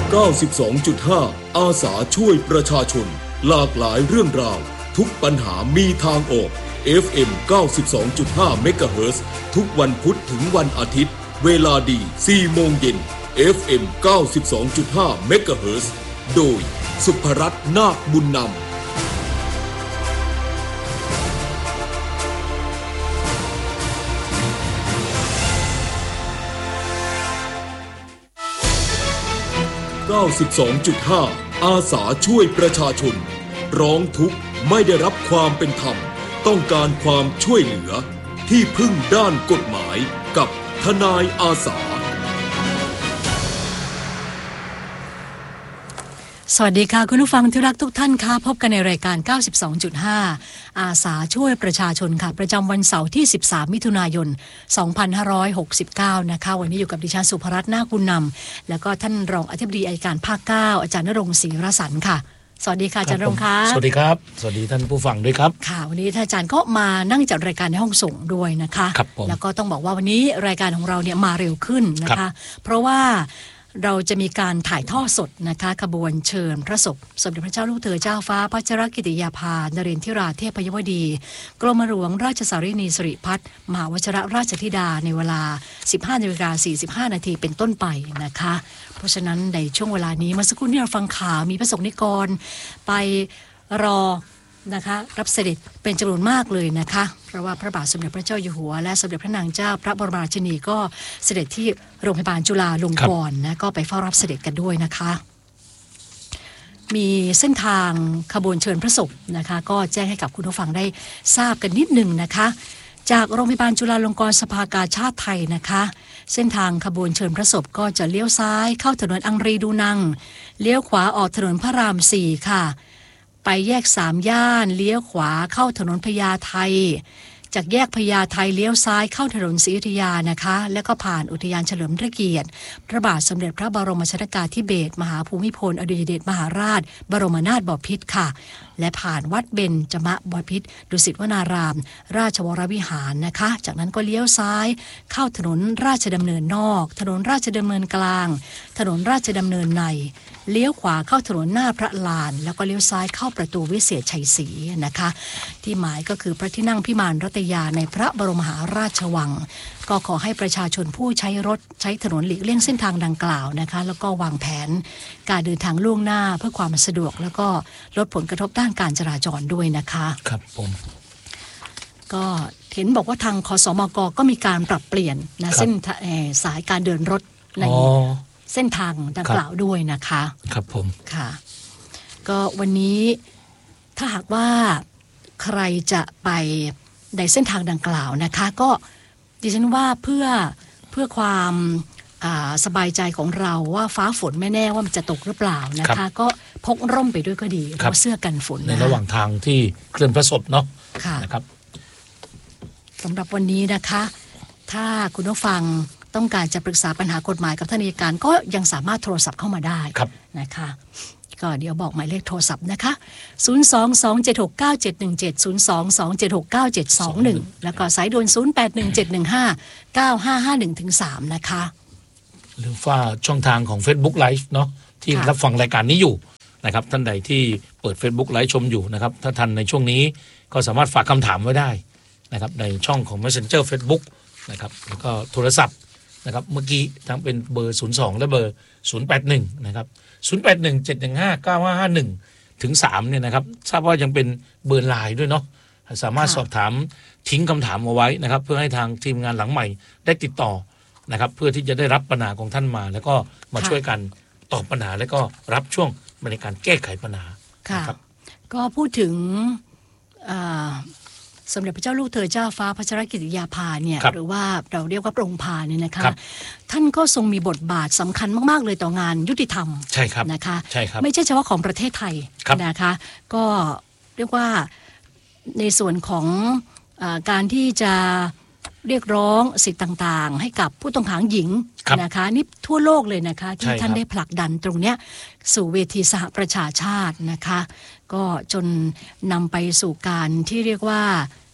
92.5 อาสาช่วยประชาชนหลากหลายเรื่องราวทุกปัญหามีทางออก FM 92.5 เมกะเฮิรตซ์ทุกวันพุธถึงวันอาทิตย์เวลาดี 4 โมงเย็น FM 92.5 เมกะเฮิรตซ์โดยสุภรัตน์นาคบุญนำ92.5 อาสาช่วยประชาชนร้องทุกข์ไม่ได้รับความเป็นธรรมต้องการความช่วยเหลือที่พึ่งด้านกฎหมายกับทนายอาสาสวัสดีค่ะคุณผู้ฟังที่รักทุกท่านค่ะพบกันในรายการ 92.5 อาสาช่วยประชาชนค่ะประจำวันเสาร์ที่ 13 มิถุนายน 2569 นะคะวันนี้อยู่กับดิฉันสุภรัตน์นาคบุญนำแล้วก็ท่านรองอธิบดีอัยการภาค 9 อาจารย์ณรงค์ศรีรสันต์ค่ะสวัสดีค่ะอาจารย์ณรงค์ค่ะสวัสดีครับสวัสดีท่านผู้ฟังด้วยครับค่ะวันนี้ท่านอาจารย์ก็มานั่งจัดรายการในห้องส่งด้วยนะคะแล้วก็ต้องบอกว่าวันนี้รายการของเราเนี่ยมาเร็วขึ้นนะคะเพราะว่าเราจะมีการถ่ายทอดสดนะคะขบวนเชิญพระศพสมเด็จพระเจ้าลูกเธอเจ้าฟ้าพัชรกิติยาภานเรนทิราเทพยวดีกรมหลวงราชสารินีสิริพัฒน์มหาวชิรราชธิดาในเวลา 15:45 น.เป็นต้นไปนะคะเพราะฉะนั้นในช่วงเวลานี้เมื่อสักครู่ที่เราฟังข่าวมีพระสงฆ์นิกรไปรอนะคะรับเสด็จเป็นจำนวนมากเลยนะคะเพราะว่าพระบาทสมเด็จพระเจ้าอยู่หัวและสมเด็จพระนางเจ้าพระบรมราชินีก็เสด็จที่โรงพยาบาลจุฬาลงกรณ์นะก็ไปเฝ้ารับเสด็จกันด้วยนะคะมีเส้นทางขบวนเชิญพระศพนะคะก็แจ้งให้กับคุณผู้ฟังได้ทราบกันนิดหนึ่งนะคะจากโรงพยาบาลจุฬาลงกรณ์สภากาชาดไทยนะคะเส้นทางขบวนเชิญพระศพก็จะเลี้ยวซ้ายเข้าถนนอังรีดูนังเลี้ยวขวาออกถนนพระราม 4ค่ะไปแยก3ย่านเลี้ยวขวาเข้าถนนพญาไทจากแยกพญาไทเลี้ยวซ้ายเข้าถนนศรีอยุธยานะคะแล้วก็ผ่านอุทยานเฉลิมพระเกียรติพระบาทสมเด็จพระบรมชนกาธิเบศรมหาภูมิพลอดุลยเดชมหาราชบรมนาถบพิตรค่ะและผ่านวัดเบญจมบพิตรดุสิตวนารามราชวรวิหารนะคะจากนั้นก็เลี้ยวซ้ายเข้าถนนราชดำเนินนอกถนนราชดำเนินกลางถนนราชดำเนินในเลี้ยวขวาเข้าถนนหน้าพระลานแล้วก็เลี้ยวซ้ายเข้าประตูวิเศษชัยศรีนะคะที่หมายก็คือพระที่นั่งพิมานรัตยาในพระบรมมหาราชวังก็ขอให้ประชาชนผู้ใช้รถใช้ถนนหลีกเลี่ยงเส้นทางดังกล่าวนะคะแล้วก็วางแผนการเดินทางล่วงหน้าเพื่อความสะดวกแล้วก็ลดผลกระทบด้านการจราจรด้วยนะคะครับผมก็เห็นบอกว่าทางคสมกก็มีการปรับเปลี่ยนนะเส้นสายการเดินรถในเส้นทางดังกล่าวด้วยนะคะครับผมค่ะก็วันนี้ถ้าหากว่าใครจะไปในเส้นทางดังกล่าวนะคะก็ดิฉันว่าเพื่อความสบายใจของเราว่าฟ้าฝนไม่แน่ว่ามันจะตกหรือเปล่านะคะก็พกร่มไปด้วยก็ดีหรือเสื้อกันฝนในระหว่างทางที่เคลื่อนพระศพเนาะนะครับสำหรับวันนี้นะคะถ้าคุณผู้ฟังต้องการจะปรึกษาปัญหากฎหมายกับท่านอัยการก็ยังสามารถโทรศัพท์เข้ามาได้นะคะก็เดี๋ยวบอกหมายเลขโทรศัพท์นะคะ022769717 022769721แล้วก็สายด่วน0817159551-3นะคะหรือว่าช่องทางของ Facebook Live เนาะที่รับฟังรายการนี้อยู่นะครับท่านใดที่เปิด Facebook Live ชมอยู่นะครับถ้าทันในช่วงนี้ก็สามารถฝากคำถามไว้ได้นะครับในช่องของ Messenger Facebook นะครับแล้วก็โทรศัพท์นะครับเมื่อกี้ทั้งเป็นเบอร์02และเบอร์081นะครับ0817159551ถึง3เนี่ยนะครับทราบว่ายังเป็นเบอร์ไลน์ด้วยเนาะสามารถสอบถามทิ้งคำถามเอาไว้นะครับเพื่อให้ทางทีมงานหลังใหม่ได้ติดต่อนะครับเพื่อที่จะได้รับปัญหาของท่านมาแล้วก็มาช่วยกันตอบปัญหาแล้วก็รับช่วงในการแก้ไขปัญหาครับก็พูดถึงสมเด็จพระเจ้าลูกเธอเจ้าฟ้าพัชรกิติยาภาเนี่ยหรือว่าเราเรียกว่าพระองค์พาเนี่ยนะคะท่านก็ทรงมีบทบาทสำคัญมากๆเลยต่องานยุติธรรมใช่ครับนะคะใช่ครับไม่ใช่เฉพาะของประเทศไทยนะคะก็เรียกว่าในส่วนของการที่จะเรียกร้องสิทธิ์ต่างๆให้กับผู้ต้องขังหญิงนะคะนี่ทั่วโลกเลยนะคะที่ท่านได้ผลักดันตรงเนี้ยสู่เวทีสหประชาชาตินะคะก็จนนำไปสู่การที่เรียกว่า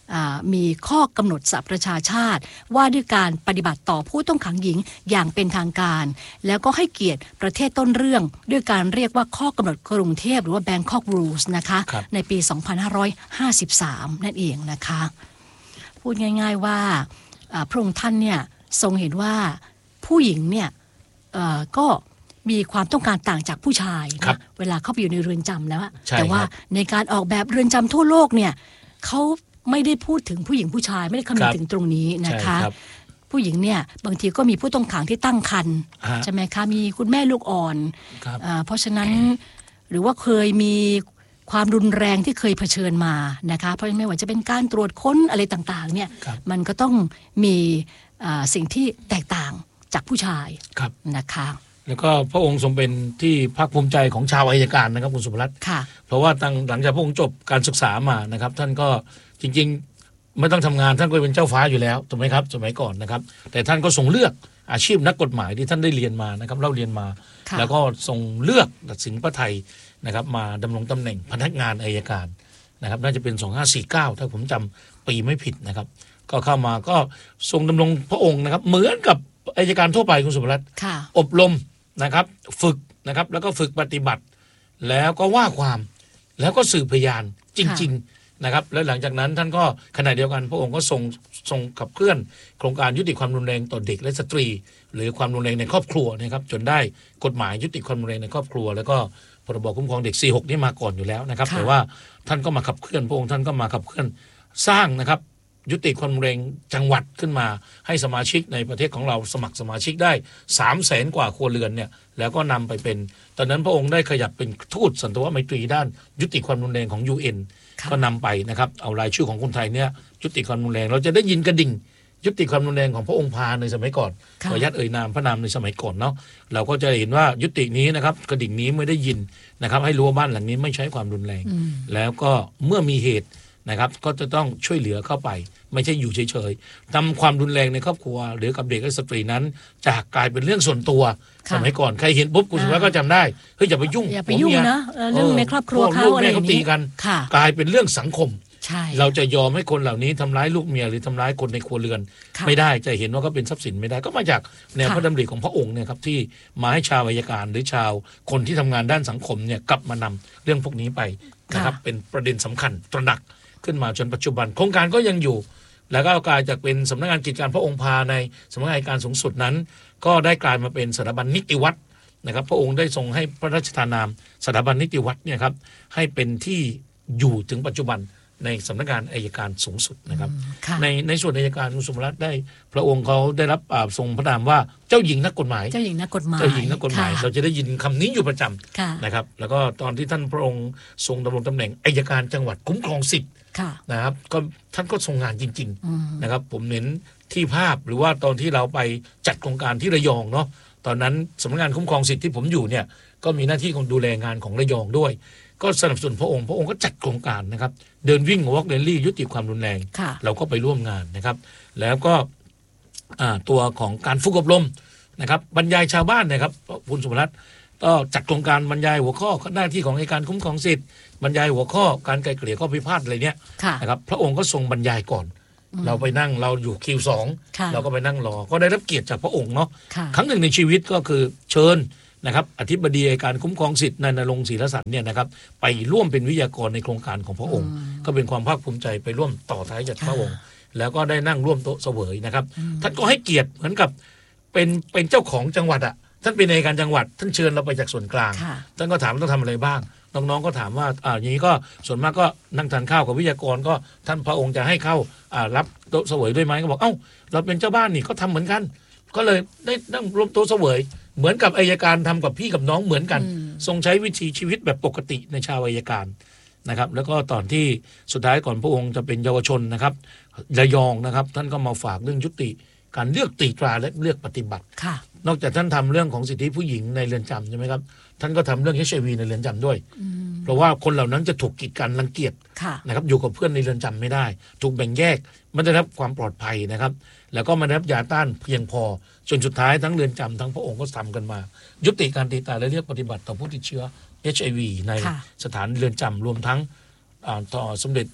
มีข้อกำหนดสหประชาชาติว่าด้วยการปฏิบัติต่อผู้ต้องขังหญิงอย่างเป็นทางการแล้วก็ให้เกียรติประเทศต้นเรื่องด้วยการเรียกว่าข้อกำหนดกรุงเทพหรือว่า Bangkok Rules นะคะในปี 2553 นั่นเองนะคะพูดง่ายๆว่าพระองค์ท่านเนี่ยทรงเห็นว่าผู้หญิงเนี่ยก็มีความต้องการต่างจากผู้ชายนะเวลาเข้าไปอยู่ในเรือนจำแล้วแต่ว่าในการออกแบบเรือนจำทั่วโลกเนี่ยเขาไม่ได้พูดถึงผู้หญิงผู้ชายไม่ได้คำนึงถึงตรงนี้นะคะผู้หญิงเนี่ยบางทีก็มีผู้ต้องขังที่ตั้งครรภ์ใช่ไหมคะมีคุณแม่ลูกอ่อนเพราะฉะนั้นหรือว่าเคยมีความรุนแรงที่เคยเผชิญมานะคะเพราะไม่ว่าจะเป็นการตรวจค้นอะไรต่างๆเนี่ยมันก็ต้องมีสิ่งที่แตกต่างจากผู้ชายนะคะแล้วก็พระองค์ทรงเป็นที่ภาคภูมิใจของชาวอัยการนะครับคุณสุภรัตน์เพราะว่าหลังจากพระองค์จบการศึกษามานะครับท่านก็จริงๆไม่ต้องทำงานท่านก็เป็นเจ้าฟ้าอยู่แล้วถูกไหมครับสมัยก่อนนะครับแต่ท่านก็ทรงเลือกอาชีพนักกฎหมายที่ท่านได้เรียนมานะครับเล่าเรียนมาแล้วก็ทรงเลือกตัดสินพระไทยนะครับมาดำรงตำแหน่งพนักงานอัยการนะครับน่าจะเป็น2549ถ้าผมจำปีไม่ผิดนะครับก็เข้ามาก็ทรงดำรงพระองค์นะครับเหมือนกับอัยการทั่วไปคุณสุภรัตน์อบรมนะครับฝึกนะครับแล้วก็ฝึกปฏิบัติแล้วก็ว่าความแล้วก็สืบพยานจริงๆนะครับแล้วหลังจากนั้นท่านก็ขณะเดียวกันพระองค์ก็ทรงขับเคลื่อนโครงการยุติความรุนแรงต่อเด็กและสตรีหรือความรุนแรงในครอบครัวนะครับจนได้กฎหมายยุติความรุนแรงในครอบครัวแล้วก็พรบคุ้มครองเด็ก46นี่มาก่อนอยู่แล้วนะครับแต่ว่าท่านก็มาขับเคลื่อนพระองค์ท่านก็มาขับเคลื่อนสร้างนะครับยุติความรุนแรงจังหวัดขึ้นมาให้สมาชิกในประเทศของเราสมัครสมาชิกได้ 300,000 กว่าครัวเรือนเนี่ยแล้วก็นำไปเป็นตอนนั้นพระองค์ได้ขยับเป็นทูตสันตวไมตรีด้านยุติความรุนแรงของ UN ก็นำไปนะครับเอารายชื่อของคนไทยเนี่ยยุติความรุนแรงเราจะได้ยินกระดิ่งยุติความรุนแรงของพระองค์พาในสมัยก่อนขออนุญาตเอ่ยนามพระนามในสมัยก่อนเนาะเราก็จะเห็นว่ายุตินี้นะครับกระดิ่งนี้ไม่ได้ยินนะครับให้รู้ว่าบ้านหลังนี้ไม่ใช้ความรุนแรงแล้วก็เมื่อมีเหตุนะครับก็จะต้องช่วยเหลือเข้าไปไม่ใช่อยู่เฉยๆทำความรุนแรงในครอบครัวหรือกับเด็กและสตรีนั้นจากกลายเป็นเรื่องส่วนตัวสมัยก่อนใครเห็นปุ๊บคุณสุภาพก็จำได้เฮ้ยอย่าไปยุ่งนะเรื่องในครอบครัวเขาอะไรเขาตีกันกลายเป็นเรื่องสังคมเราจะยอมให้คนเหล่านี้ทำร้ายลูกเมียหรือทำร้ายคนในครัวเรือนไม่ได้จะเห็นว่าเขาเป็นทรัพย์สินไม่ได้ก็มาจากแนวพระดำริของพระองค์เนี่ยครับที่มาให้ชาวอัยการหรือชาวคนที่ทำงานด้านสังคมเนี่ยกลับมานำเรื่องพวกนี้ไปนะครับเป็นประเด็นสำคัญตระหนักขึ้นมาจนปัจจุบันโครงการก็ยังอยู่แล้วก็กลายจากเป็นสำนักงานกิจการพระองค์พาในสำนักงานอัยการสูงสุดนั้นก็ได้กลายมาเป็นสถาบันนิติวัฒน์นะครับพระองค์ได้ทรงให้พระราชทานนามสถาบันนิติวัฒน์เนี่ยครับให้เป็นที่อยู่ถึงปัจจุบันในสำนักงานอัยการสูงสุดนะครับในส่วนอัยการคุณสุภรัตน์ได้พระองค์เขาได้รับทรงพระนามว่าเจ้าหญิงนักกฎหมายเจ้าหญิงนักกฎหมายเราจะได้ยินคำนี้อยู่ประจำนะครับแล้วก็ตอนที่ท่านพระองค์ทรงดำรงตำแหน่งอัยการจังหวัดคุ้มครองสิทธิ์นะครับก็ท่านก็ทรงงานจริงๆนะครับผมเน้นที่ภาพหรือว่าตอนที่เราไปจัดโครงการที่ระยองเนาะตอนนั้นสำนักงานคุ้มครองสิทธิ์ที่ผมอยู่เนี่ยก็มีหน้าที่ของดูแลงานของระยองด้วยก็สนับสนุนพระองค์ก็จัดโครงการนะครับเดินวิ่งวอล์กเรลลี่ยุติความรุนแรงเราก็ไปร่วมงานนะครับแล้วก็ตัวของการฝึกอบรมนะครับบรรยายชาวบ้านนะครับคุณสุภรัตน์ก็จัดโครงการบรรยายหัวข้อหน้าที่ของอัยการคุ้มครองสิทธิ์บรรยายหัวข้อการไกล่เกลี่ยข้อพิพาทอะไรเนี้ยนะครับพระองค์ก็ทรงบรรยายก่อนเราไปนั่งเราอยู่คิว2เราก็ไปนั่งรอก็ได้รับเกียรติจากพระองค์เนาะครั้งหนึ่งในชีวิตก็คือเชิญนะครับอธิบดีอัยการคุ้มครองสิทธิ์นายณรงค์ศรีรสันเนี่ยนะครับไปร่วมเป็นวิทยากรในโครงการของพระองค์ก็เป็นความภาคภูมิใจไปร่วมต่อท้ายจากพระองค์แล้วก็ได้นั่งร่วมโต๊ะเสวยนะครับท่านก็ให้เกียรติเหมือนกับเป็นเจ้าของจังหวัดอะท่านเป็นอัยการจังหวัดท่านเชิญเราไปจากส่วนกลางท่านก็ถามต้องทำอะไรบ้างน้องๆก็ถามว่าอย่างนี้ก็ส่วนมากก็นั่งทานข้าวกับวิทยากรก็ท่านพระองค์จะให้เข้ารับโต๊ะเสวยด้วยไหมก็บอกเราเป็นเจ้าบ้านนี่ก็ทำเหมือนกันก็เลยได้นั่งร่วมโต๊ะเสวยเหมือนกับอัยการทำกับพี่กับน้องเหมือนกันทรงใช้วิถีชีวิตแบบปกติในชาวอัยการนะครับแล้วก็ตอนที่สุดท้ายก่อนพระองค์จะเป็นเยาวชนนะครับระยองนะครับท่านก็มาฝากเรื่องยุติการเลือกตีตราและเลือกปฏิบัตินอกจากท่านทำเรื่องของสิทธิผู้หญิงในเรือนจำใช่ไหมครับท่านก็ทำเรื่อง HIV ในเรือนจำด้วยเพราะว่าคนเหล่านั้นจะถูกกีดกันรังเกียจนะครับอยู่กับเพื่อนในเรือนจำไม่ได้ถูกแบ่งแยกไม่ได้รับความปลอดภัยนะครับแล้วก็ไม่ได้รับยาต้านเพียงพอจนสุดท้ายทั้งเรือนจำทั้งพระองค์ก็ทำกันมายุติการตีตราและเลือกปฏิบัติต่อผู้ติดเชื้อ HIV ในสถานเรือนจำรวมทั้งต่อสมเด็จพระ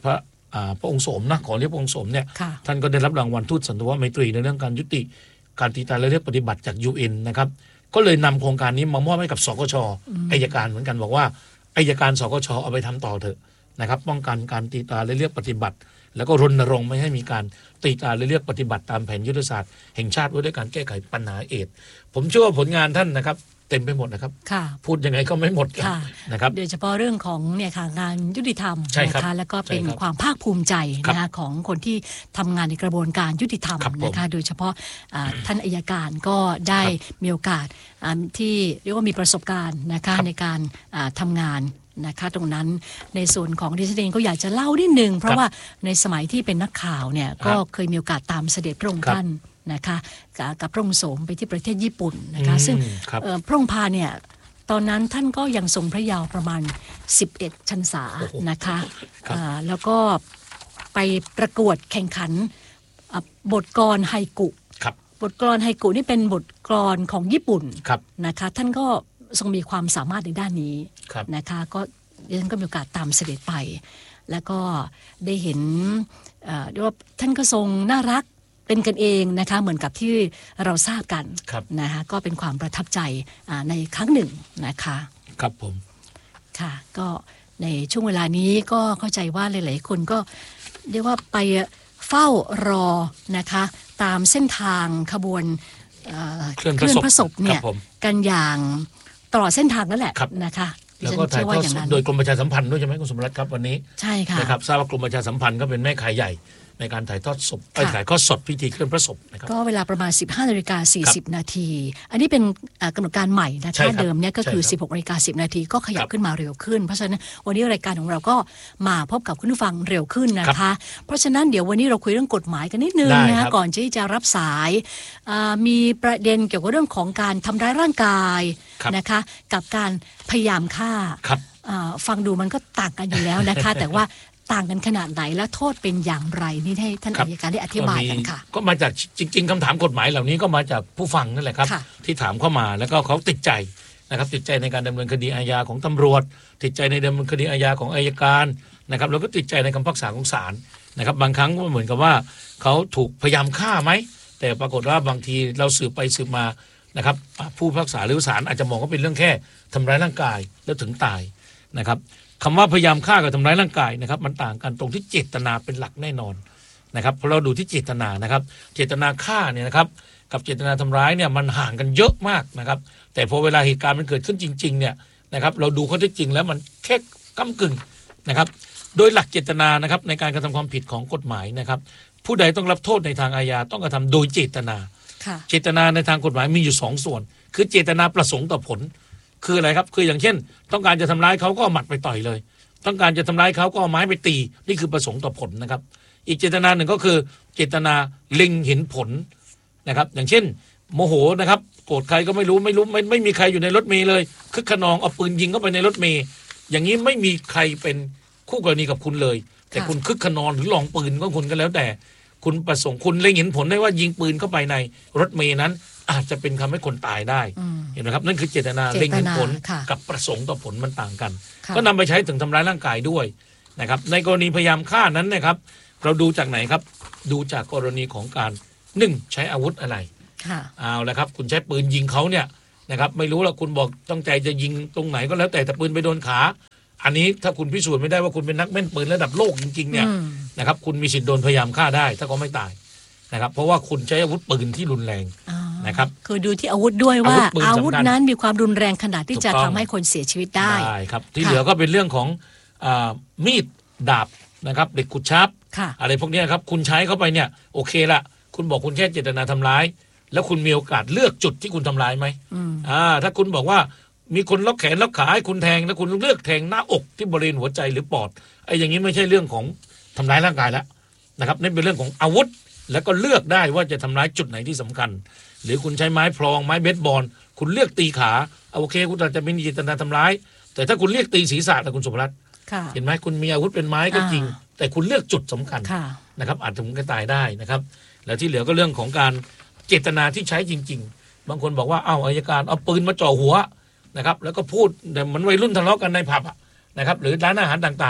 พระองค์โสมนะขอเรียกพระองค์โสมเนี่ยท่านก็ได้รับรางวัลทูตสันทวไมตรีในเรื่องการยุติการตีตายและเรียกปฏิบัติจาก UN นะครับก็เลยนำโครงการนี้มามอบให้กับสกช.อัยการเหมือนกันบอกว่าอัยการสกช.เอาไปทำต่อเถอะนะครับป้องกันการตีตายและเรียกปฏิบัติแล้วก็รณรงค์ไม่ให้มีการตีตายและเรียกปฏิบัติตามแผนยุทธศาสตร์แห่งชาติว่าด้วยการแก้ไขปัญหาเอดส์ผมเชื่อว่าผลงานท่านนะครับเต็มไปหมดนะครับพูดยังไงก็ไม่หมดนะครับโดยเฉพาะเรื่องของเนี่ยค่ะงานยุติธรรมนะคะแล้วก็เป็นความภาคภูมิใจนะคะของคนที่ทำงานในกระบวนการยุติธรรมนะคะโดยเฉพาะท่านอัยการก็ได้มีโอกาสที่เรียกว่ามีประสบการณ์นะคะในการทำงานนะคะตรงนั้นในส่วนของดิฉันเองก็อยากจะเล่านิดนึงเพราะว่าในสมัยที่เป็นนักข่าวเนี่ยก็เคยมีโอกาสตามเสด็จพระองค์ท่านนะคะกับพระองค์โสมไปที่ประเทศญี่ปุ่นนะคะซึ่งพระองค์พาเนี่ยตอนนั้นท่านก็ยังทรงพระเยาว์ประมาณ11พรรษานะคะแล้วก็ไปประกวดแข่งขันบทกลอนไฮกุบทกลอนไฮกุนี่เป็นบทกลอนของญี่ปุ่นนะคะท่านก็ทรงมีความสามารถในด้านนี้นะคะก็ดิฉันก็มีโอกาสตามเสด็จไปแล้วก็ได้เห็นว่าท่านก็ทรงน่ารักเป็นกันเองนะคะเหมือนกับที่เราทราบกันนะคะก็เป็นความประทับใจในครั้งหนึ่งนะคะครับผมค่ะก็ในช่วงเวลานี้ก็เข้าใจว่าหลายๆคนก็เรียกว่าไปเฝ้ารอนะคะตามเส้นทางขบวนเคลื่อนพระศพเนี่ยกันอย่างตลอดเส้นทางนั่นแหละนะคะแล้วก็ถ่ายทอดโดยกรมประชาสัมพันธ์ด้วยใช่ไหมคุณสมรัตน์ครับวันนี้ใช่ค่ะนะครับทราบว่ากรมประชาสัมพันธ์ก็เป็นแม่ขายใหญ่ในการถ่ายทอดศพถ่ายทอดสดพิธีเคลื่อนพระศพนะครับก็เวลาประมาณ 15:40 น.อันนี้เป็นกำหนดการใหม่นะคะเดิมเนี่ยก็คือ 16:10 น.ก็ขยับขึ้นมาเร็วขึ้นเพราะฉะนั้นวันนี้รายการของเราก็มาพบกับคุณผู้ฟังเร็วขึ้นนะคะเพราะฉะนั้นเดี๋ยววันนี้เราคุยเรื่องกฎหมายกันนิดนึงนะคะก่อนที่จะรับสายมีประเด็นเกี่ยวกับเรื่องของการทำร้ายร่างกายนะคะกับการพยายามฆ่าฟังดูมันก็ต่างกันอยู่แล้วนะคะแต่ว่าต่างกันขนาดไหนและโทษเป็นอย่างไรนี่ให้ท่านอัยการได้อธิบายกันค่ะก็มาจากจริงๆคำถามกฎหมายเหล่านี้ก็มาจากผู้ฟังนั่นแหละครับที่ถามเข้ามาแล้วก็เขาติดใจนะครับติดใจในการดำเนินคดีอาญาของตำรวจติดใจในดำเนินคดีอาญาของอัยการนะครับแล้วก็ติดใจในคำพิพากษาของศาลนะครับบางครั้งก็เหมือนกับว่าเขาถูกพยายามฆ่าไหมแต่ปรากฏว่าบางทีเราสืบไปสืบมานะครับผู้พิพากษาหรือศาลอาจจะมองว่าเป็นเรื่องแค่ทำร้ายร่างกายแล้วถึงตายนะครับคำว่าพยายามฆ่ากับทำร้ายร่างกายนะครับมันต่างกันตรงที่เจตนาเป็นหลักแน่นอนนะครับเพราะเราดูที่เจตนานะครับเจตนาฆ่าเนี่ยนะครับกับเจตนาทำร้ายเนี่ยมันห่างกันเยอะมากนะครับแต่พอเวลาเหตุการณ์มันเกิดขึ้นจริงๆเนี่ยนะครับเราดูข้อเท็จจริงแล้วมันแค่ก้ำกึ่งนะครับโดยหลักเจตนานะครับในการกระทำความผิดของกฎหมายนะครับผู้ใดต้องรับโทษในทางอาญาต้องกระทำโดยเจตนาเจตนาในทางกฎหมายมีอยู่2 ส่วนคือเจตนาประสงค์ต่อผลคืออะไรครับคืออย่างเช่นต้องการจะทำร้ายเขาก็เอาหมัดไปต่อยเลยต้องการจะทำร้ายเขาก็เอาไม้ไปตีนี่คือประสงค์ต่อผลนะครับอีกเจตนาหนึ่งก็คือเจตนาเล็งเห็นผลนะครับอย่างเช่นโมโหนะครับโกรธใครก็ไม่รู้ไม่มีใครอยู่ในรถเมล์เลยคึกขนองเอาปืนยิงเข้าไปในรถเมล์อย่างนี้ไม่มีใครเป็นคู่กรณีกับคุณเลยแต่คุณคึกขนองหรือลองปืนก็คุณก็แล้วแต่คุณประสงค์คุณเล็งเห็นผลได้ว่ายิงปืนเข้าไปในรถเมล์นั้นอาจจะเป็นทำให้คนตายได้เห็นไหมครับนั่นคือเจตนาเล็งเห็นผลกับประสงค์ต่อผลมันต่างกันก็นำไปใช้ถึงทำร้ายร่างกายด้วยนะครับในกรณีพยายามฆ่านั้นนะครับเราดูจากไหนครับดูจากกรณีของการ1ใช้อาวุธอะไรเอาละครับคุณใช้ปืนยิงเขาเนี่ยนะครับไม่รู้ละคุณบอกต้องใจจะยิงตรงไหนก็แล้วแต่ปืนไปโดนขาอันนี้ถ้าคุณพิสูจน์ไม่ได้ว่าคุณเป็นนักแม่นปืนระดับโลกจริงๆเนี่ยนะครับคุณมีสิทธิ์โดนพยายามฆ่าได้ถ้าเขาไม่ตายนะครับเพราะว่าคุณใช้อาวุธปืนที่รุนแรงนะครับคือดูที่อาวุธด้วยว่าอาวุธนั้นมีความรุนแรงขนาดที่จะทำให้คนเสียชีวิตได้ครับที่เหลือก็เป็นเรื่องของมีดดาบนะครับเหล็กขุดชับอะไรพวกนี้ครับคุณใช้เข้าไปเนี่ยโอเคละคุณบอกคุณแค่เจตนาทำร้ายแล้วคุณมีโอกาสเลือกจุดที่คุณทำร้ายไหมถ้าคุณบอกว่ามีคนล็อกแขนล็อกขาให้คุณแทงแล้วคุณเลือกแทงหน้าอกที่บริเวณหัวใจหรือปอดไอ้อย่างนี้ไม่ใช่เรื่องของทำร้ายร่างกายแล้วนะครับนี่เป็นเรื่องของอาวุธแล้วก็เลือกได้ว่าจะทำร้ายจุดไหนที่สำคัญหรือคุณใช้ไม้พลองไม้เบสบอลคุณเลือกตีขาโอเคคุณอาจจะไม่มีเจตนาทำร้ายแต่ถ้าคุณเลือกตีศีรษะนะคุณสุภรัตน์เห็นไหมคุณมีอาวุธเป็นไม้ก็จริงแต่คุณเลือกจุดสำคัญนะครับอาจจะถึงกับตายได้นะครับแล้วที่เหลือก็เรื่องของการเจตนาที่ใช้จริงๆบางคนบอกว่าอัยการเอาปืนมาจ่อหัวนะครับแล้วก็พูดแต่เหมือนวัยรุ่นทะเลาะกันในผับนะครับหรือร้านอาหารต่างๆ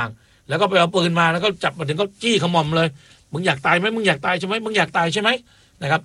แล้วก็ไปเอาปืนมาแล้วก็จับมาถึงก็จี้ขมอมเลยมึงอยากตายไหมมึงอยากตายใช่ไหมมึงอยากตายใช่ไหมนะครับ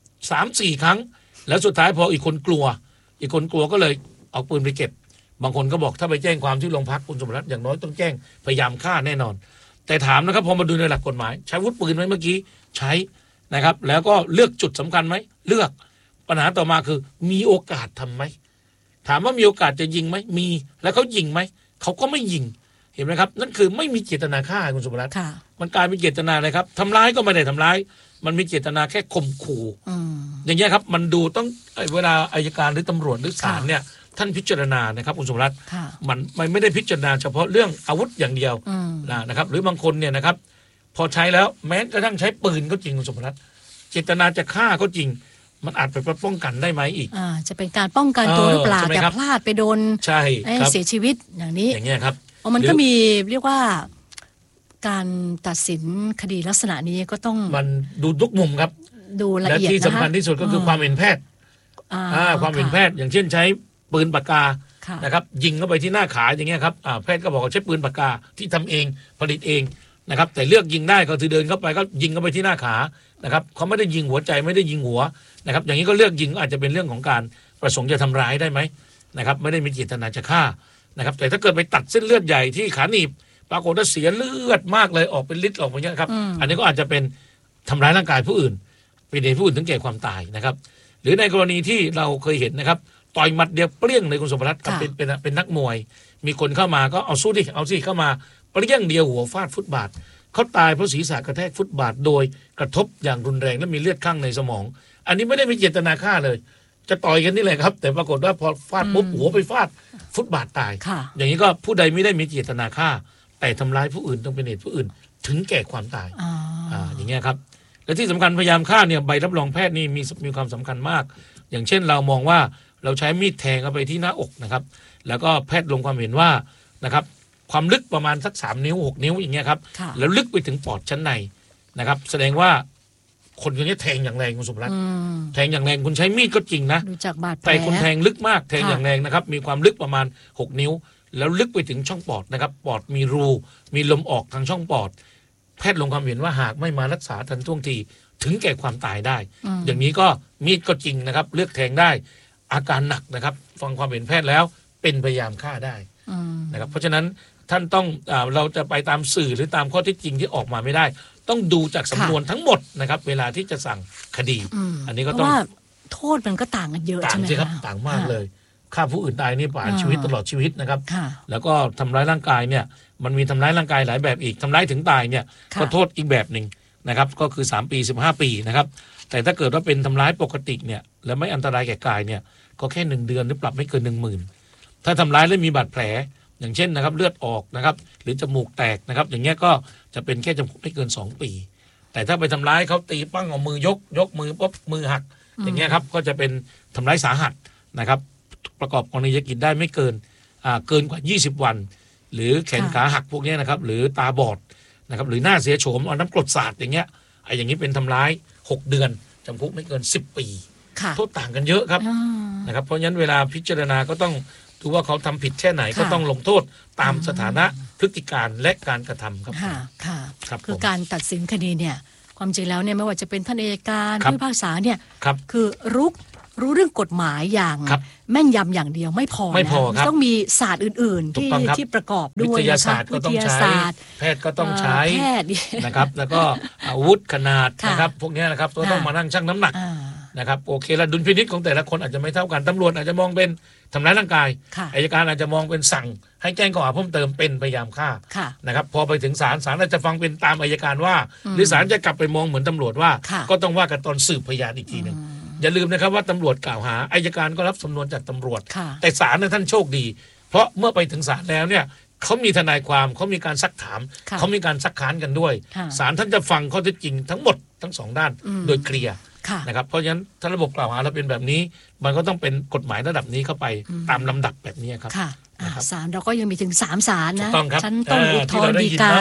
3-4 ครั้งแล้วสุดท้ายพออีกคนกลัวก็เลยเอาปืนไปเก็บบางคนก็บอกถ้าไปแจ้งความที่โรงพักคุณสมรัตน์อย่างน้อยต้องแจ้งพยายามฆ่าแน่นอนแต่ถามนะครับพอมาดูในหลักกฎหมายใช้อาวุธปืนไหมเมื่อกี้ใช้นะครับแล้วก็เลือกจุดสำคัญไหมเลือกปัญหาต่อมาคือมีโอกาสทำไหมถามว่ามีโอกาสจะยิงไหมมีแล้วเขายิงไหมเขาก็ไม่ยิงเห็นไหมครับนั่นคือไม่มีเจตนาฆ่าคุณสมรัตน์มันกลายเป็นเจตนาเลยครับทำร้ายก็ไม่ได้ทำร้ายมันมีเจตนาแค่ข่มขู่อย่างเงี้ยครับมันดูต้องเวลาอัยการหรือตำรวจหรือศาลเนี่ยท่านพิจารณานะครับคุณสมรัตน์มันไม่ได้พิจารณาเฉพาะเรื่องอาวุธอย่างเดียวนะครับหรือบางคนเนี่ยนะครับพอใช้แล้วแม้กระทั่งใช้ปืนก็จริงคุณสมรัตน์เจตนาจะฆ่าก็จริงมันอาจไปป้องกันได้ไหมอีกจะเป็นการป้องกันตัวหรือเปล่าแต่พลาดไปโดนเสียชีวิตอย่างนี้อย่างเงี้ยครับมันก็มีเรียกว่าการตัดสินคดีลักษณะนี้ก็ต้องมันดูทุกมุมครับดูละเอียดและที่สำคัญที่สุดก็คือความเห็นแพทย์ความเห็นแพทย์อย่างเช่นใช้ปืนปากกานะครับยิงเข้าไปที่หน้าขาอย่างเงี้ยครับแพทย์ก็บอกว่าใช้ปืนปากกาที่ทำเองผลิตเองนะครับแต่เลือกยิงได้ก็คือเดินเข้าไปก็ยิงเข้าไปที่หน้าขานะครับเขาไม่ได้ยิงหัวใจไม่ได้ยิงหัวนะครับอย่างนี้ก็เลือกยิงอาจจะเป็นเรื่องของการประสงค์จะทำร้ายได้ไหมนะครับไม่ได้มีเจตนาจะฆ่านะครับแต่ถ้าเกิดไปตัดเส้นเลือดใหญ่ที่ขาหนีบปรากฏว่าเสียเลือดมากเลยออกเป็นลิตรออกมาเยอะครับอันนี้ก็อาจจะเป็นทำร้ายร่างกายผู้อื่นเป็นเหตุผู้อื่นถึงแก่ความตายนะครับหรือในกรณีที่เราเคยเห็นนะครับต่อยหมัดเดียวเปรี้ยงเลยคุณสมรัตน์เป็นนักมวยมีคนเข้ามาก็เอาสู้ดิเอาสิเข้ามาเปรี้ยงเดียวหัวฟาดฟุตบาทเขาตายเพราะศีรษะกระแทกฟุตบาทโดยกระทบอย่างรุนแรงและมีเลือดข้างในสมองอันนี้ไม่ได้มีเจตนาฆ่าเลยจะต่อยกันนี่แหละครับแต่ปรากฏว่าพอฟาดปุ๊บหัวไปฟาดฟุตบาทตายอย่างนี้ก็ผู้ใดไม่ได้มีเจตนาฆ่าแต่ทำร้ายผู้อื่นต้องเป็นเหตุผู้อื่นถึงแก่ความตายอย่างเงี้ยครับและที่สำคัญพยายามฆ่าเนี่ยใบรับรองแพทย์นี่มีความสำคัญมากอย่างเช่นเรามองว่าเราใช้มีดแทงเข้าไปที่หน้าอกนะครับแล้วก็แพทย์ลงความเห็นว่านะครับความลึกประมาณสัก3 นิ้ว 6 นิ้วอย่างเงี้ยครับแล้วลึกไปถึงปอดชั้นในนะครับแสดงว่าคนคนนี้แทงอย่างแรงคุณสมรัตน์แทงอย่างแรงคุณใช้มีดก็จริงนะแต่คุณแทงลึกมากแทงอย่างแรงนะครับมีความลึกประมาณ6 นิ้วแล้วลึกไปถึงช่องปอดนะครับปอดมีรูมีลมออกทางช่องปอดแพทย์ลงความเห็นว่าหากไม่มารักษาทันท่วงทีถึงแก่ความตายได้อย่างนี้ก็มีดก็จริงนะครับเลือกแทงได้อาการหนักนะครับฟังความเห็นแพทย์แล้วเป็นพยายามฆ่าได้นะครับเพราะฉะนั้นท่านต้องเราจะไปตามสื่อหรือตามข้อเท็จจริงที่ออกมาไม่ได้ต้องดูจากสำนวนทั้งหมดนะครับเวลาที่จะสั่งคดีอันนี้ก็ต้องว่าโทษมันก็ต่างกันเยอะใช่ไหมครับต่างมากเลยฆ่าผู้อื่นตายนี่ประหารชีวิตตลอดชีวิตนะครับแล้วก็ทำร้ายร่างกายเนี่ยมันมีทำร้ายร่างกายหลายแบบอีกทำร้ายถึงตายเนี่ยก็โทษอีกแบบหนึ่งนะครับก็คือ3 ปี 15 ปีนะครับแต่ถ้าเกิดว่าเป็นทำร้ายปกติเนี่ยแล้วไม่อันตรายแก่กายเนี่ยก็แค่1 เดือนหรือปรับไม่เกิน 10,000ถ้าทำร้ายแล้วมีบาดแผลอย่างเช่นนะครับเลือดออกนะครับหรือจมูกแตกนะครับอย่างเงี้ยก็จะเป็นแค่จำคุกไม่เกิน2 ปีแต่ถ้าไปทำร้ายเขาตีปั้งเอามือยกมือปุ๊บมือหักอย่างเงี้ยครับก็จะเป็นทำร้ายสาหัสนะครับประกอบกรณียกิจได้ไม่เกินกว่า20 วันหรือแขนขาหักพวกนี้นะครับหรือตาบอดนะครับหรือหน้าเสียโฉมเอาน้ำกรดสาดอย่างเงี้ยอย่างนี้เป็นทำร้าย6 เดือนจำคุกไม่เกิน10 ปีโทษต่างกันเยอะครับนะครับเพราะฉะนั้นเวลาพิจารณาก็ต้องดูว่าเขาทำผิดแค่ไหนก็ต้องลงโทษตามสถานะพฤติการและการกระทำครับคือการตัดสินคดีเนี่ยความจริงแล้วเนี่ยไม่ว่าจะเป็นท่านอัยการผู้พิพากษาเนี่ยคือรู้เรื่องกฎหมายอย่างแม่นยำอย่างเดียวไม่พอนะต้องมีศาสตร์อื่นๆที่ประกอบด้วยวิทยาศาสตร์ก็ต้องใช้แพทย์ก็ต้องใช้นะครับแล้วก็อาวุธขนาดนะครับพวกนี้นะครับต้องมานั่งชั่งน้ำหนักนะครับโอเคแล้วดุลพินิจของแต่ละคนอาจจะไม่เท่ากันตำรวจอาจจะมองเป็นทำร้ายร่างกายอัยการอาจจะมองเป็นสั่งให้แจ้งข้อหาเพิ่มเติมเป็นพยายามฆ่านะครับพอไปถึงศาลอาจจะฟังเป็นตามอัยการว่าหรือศาลจะกลับไปมองเหมือนตำรวจว่าก็ต้องว่ากันตอนสืบพยานอีกทีนึงอย่าลืมนะครับว่าตำรวจกล่าวหาอัยการก็รับสำนวนจากตำรวจแต่ศาลท่านโชคดีเพราะเมื่อไปถึงศาลแล้วเนี่ยเขามีทนายความเขามีการซักถามเขามีการซักค้านกันด้วยศาลท่านจะฟังข้อเท็จจริงทั้งหมดทั้ง2 ด้านโดยเคลียร์นะครับเพราะฉะนั้นถ้าระบบกล่าวหาเราเป็นแบบนี้มันก็ต้องเป็นกฎหมายระดับนี้เข้าไปตามลำดับแบบนี้ครับศาลเราก็ยังมีถึง3 ศาลนะชั้นต้นอุทธรณ์ฎีกา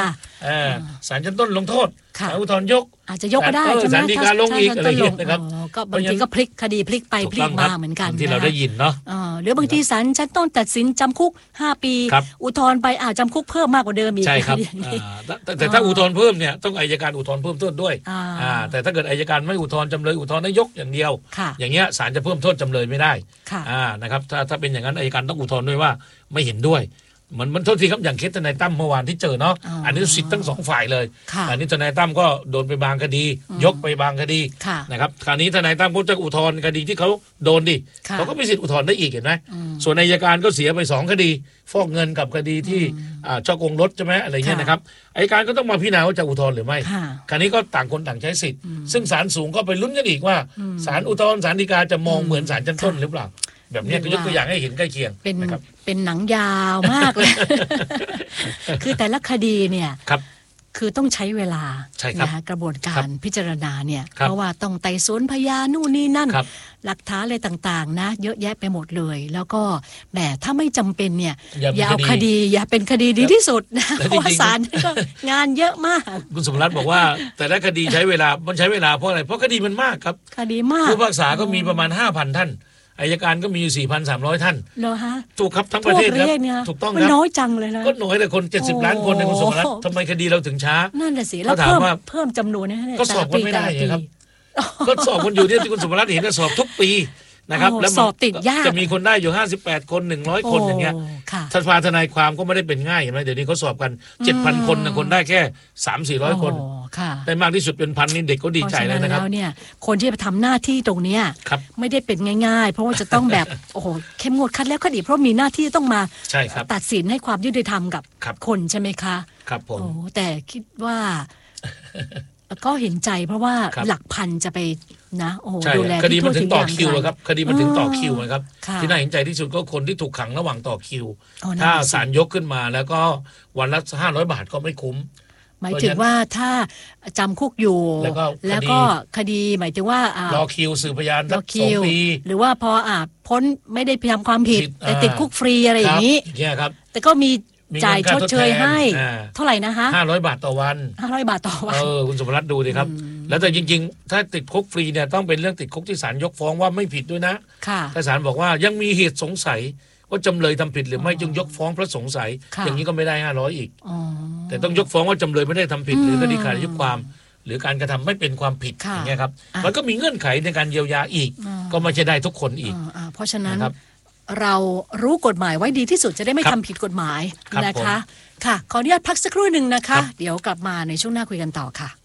ศาลชั้นต้นลงโทษศาลอุทธรณ์ยกอาจจะยกก็ได้ศาลฎีกาลงอีกอะไรอย่างเงี้ยนะครับก็บางทีก็พลิกคดีพลิกไปพลิกมาเหมือนกันที่เราได้ยินเนาะหรือบางทีศาลชั้นต้นตัดสินจำคุก5 ปีอุทธรณ์ไปจำคุกเพิ่มมากกว่าเดิมอีกใช่ครับแต่ถ้าอุทธรณ์เพิ่มเนี่ยต้องอัยการอุทธรณ์เพิ่มโทษด้วยแต่ถ้าเกิดอัยการไม่อุทธรณ์จำเลยอุทธรณ์ได้ยกอย่างเดียวอย่างเงี้ยศาลจะเพิ่มโทษจำเลยไม่ได้นะครับถ้าเป็นอย่างนั้นอัยการต้องอุทธรณ์ด้วยว่าไม่เห็นด้วยมันโทษทีครับอย่างเคสทนายตั้มเมื่อวานที่เจอเนาะอันนี้สิทธิ์ทั้ง2 ฝ่ายเลยอันนี้ทนายตั้มก็โดนไปบางคดียกไปบางคดีนะครับคราวนี้ทนายตั้มก็จะอุทธรณ์คดีที่เขาโดนดิเขาก็มีสิทธิ์อุทธรณ์ได้อีกเห็นไหมส่วนอัยการก็เสียไป2 คดีฟอกเงินกับคดีที่ช่อโกงรถใช่ไหมอะไรเงี้ยนะครับอัยการก็ต้องมาพิจารณาว่าจะอุทธรณ์หรือไม่คราวนี้ก็ต่างคนต่างใช้สิทธิ์ซึ่งศาลสูงก็ไปลุ้นกันอีกว่าศาลอุทธรณ์ศาลฎีกาจะมองเหมือนศาลชั้นต้นหรือเปล่าแบบนี้ก็ยกตัวอย่างให้เห็นใกล้เคียงเป็นหนังยาวมากเลย คือแต่ละคดีเนี่ยคือต้องใช้เวลานะคะกระบวนการพิจารณาเนี่ยเพราะว่าต้องไต่สวนพยานนู่นนี่นั่นหลักฐานอะไรต่างๆนะเยอะแยะไปหมดเลยแล้วก็แบบถ้าไม่จำเป็นเนี่ยอย่าเอาคดีอย่าเป็นคดีดีที่สุดนะเพราะว่าศาลก็งานเยอะมากคุณสมรัตน์บอกว่าแต่ละคดีใช้เวลามันใช้เวลาเพราะอะไรเพราะคดีมันมากครับคดีมากผู้พิพากษาก็มีประมาณ 5,000 ท่านอัยการก็มีอยู่ 4,300 ท่านเหรอฮะถูกครับทั้งประเทศครับถูกต้องครับน้อยจังเลยนะก็น้อยแต่คน70 ล้านคนในคุณสมรัตน์ทำไมคดีเราถึงช้านั่นแหละสิแล้วเพิ่มจำนวนให้ก็สอบกันไม่ได้ครับก็สอบคนอยู่ที่คุณสมรัตน์เห็นก็สอบทุกปีนะครับแล้วสอบติดยากจะมีคนได้อยู่58 คน100 คนอย่างเงี้ยสภาทนายความก็ไม่ได้เป็นง่ายเห็นไหมเดี๋ยวนี้เขาสอบกัน 7,000 คนคนได้แค่ 300-400 คนได้มากที่สุดเป็นพันนี่เด็กก็ดีใจแล้วนะครับแล้วเนี่ยคนที่จะทำหน้าที่ตรงเนี้ยไม่ได้เป็นง่ายๆเพราะว่าจะต้องแบบโอ้โหเข้มงวดคัดแล้วคัดอีกเพราะมีหน้าที่ต้องมาตัดสินให้ความยุติธรรมกับคนใช่ไหมคะครับผมแต่คิดว่าก็เห็นใจเพราะว่าหลักพันจะไปนะโอ้โหดูแลคดีมันถึงต่อคิวครับคดีมันถึงต่อคิวนะครับที่น่าเห็นใจที่สุดก็คนที่ถูกขังระหว่างต่อคิวถ้าศาลยกขึ้นมาแล้วก็วันละ500 บาทก็ไม่คุ้มหมายถึงว่าถ้าจำคุกอยู่แล้วก็คดีหมายถึงว่ารอคิวสืบพยาน2 ปีหรือว่าพอพ้นไม่ได้ทำความผิดแต่ติดคุกฟรีอะไรอย่างนี้แต่ก็มีจ่ายชดเชยให้เท่าไหร่นะคะ 500 บาทต่อวัน 500 บาทต่อวันคุณสมรัตน์ดูดิครับแล้วแต่จริงๆถ้าติดคุกฟรีเนี่ยต้องเป็นเรื่องติดคุกที่ศาลยกฟ้องว่าไม่ผิดด้วยนะถ้าศาลบอกว่ายังมีเหตุสงสัยว่าจำเลยทำผิดหรือไม่จึงยกฟ้องเพราะสงสัยอย่างนี้ก็ไม่ได้500อีกแต่ต้องยกฟ้องว่าจำเลยไม่ได้ทำผิดหรือคดีขาดอายุความหรือการกระทำไม่เป็นความผิดอย่างเงี้ยครับมันก็มีเงื่อนไขในการเยียวยาอีกก็ไม่ใช่ได้ทุกคนอีกเพราะฉะนั้นเรารู้กฎหมายไว้ดีที่สุดจะได้ไม่ทำผิดกฎหมายนะคะค่ะขออนุญาตพักสักครู่หนึ่งนะคะเดี๋ยวกลับมาในช่วงหน้าคุยกันต่อค่ะ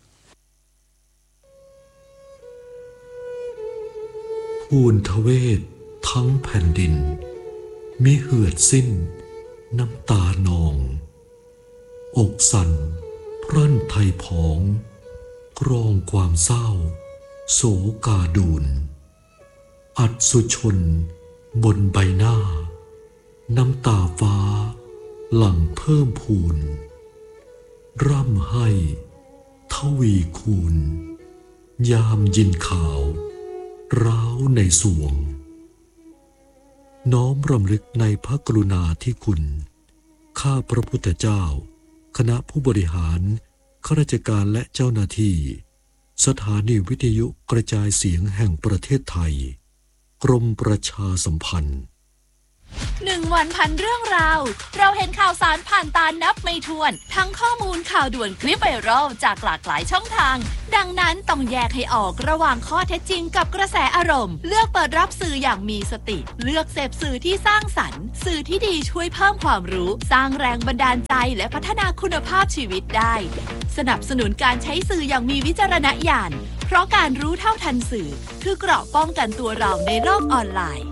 ภูนทเวศทั้งแผ่นดินมิเหือดสิ้นน้ำตานองอกสั่นพรั่นไทยผองกรองความเศร้าโศกาดูนอัศสุชนบนใบหน้าน้ำตาฟ้าหลั่งเพิ่มพูนร่ำให้ทวีคูณยามยินข่าวร้าวในสวงน้อมรำลึกในพระกรุณาธิคุณข้าพระพุทธเจ้าคณะผู้บริหารข้าราชการและเจ้าหน้าที่สถานีวิทยุกระจายเสียงแห่งประเทศไทยกรมประชาสัมพันธ์ 1 วันพันเรื่องราวเราเห็นข่าวสารผ่านตานับไม่ถ้วนทั้งข้อมูลข่าวด่วนคลิปไวรัลจากหลากหลายช่องทางดังนั้นต้องแยกให้ออกระหว่างข้อเท็จจริงกับกระแสอารมณ์เลือกเปิดรับสื่ออย่างมีสติเลือกเสพสื่อที่สร้างสรรค์สื่อที่ดีช่วยเพิ่มความรู้สร้างแรงบันดาลใจและพัฒนาคุณภาพชีวิตได้สนับสนุนการใช้สื่ออย่างมีวิจารณญาณเพราะการรู้เท่าทันสื่อคือเกราะป้องกันตัวเราในโลกออนไลน์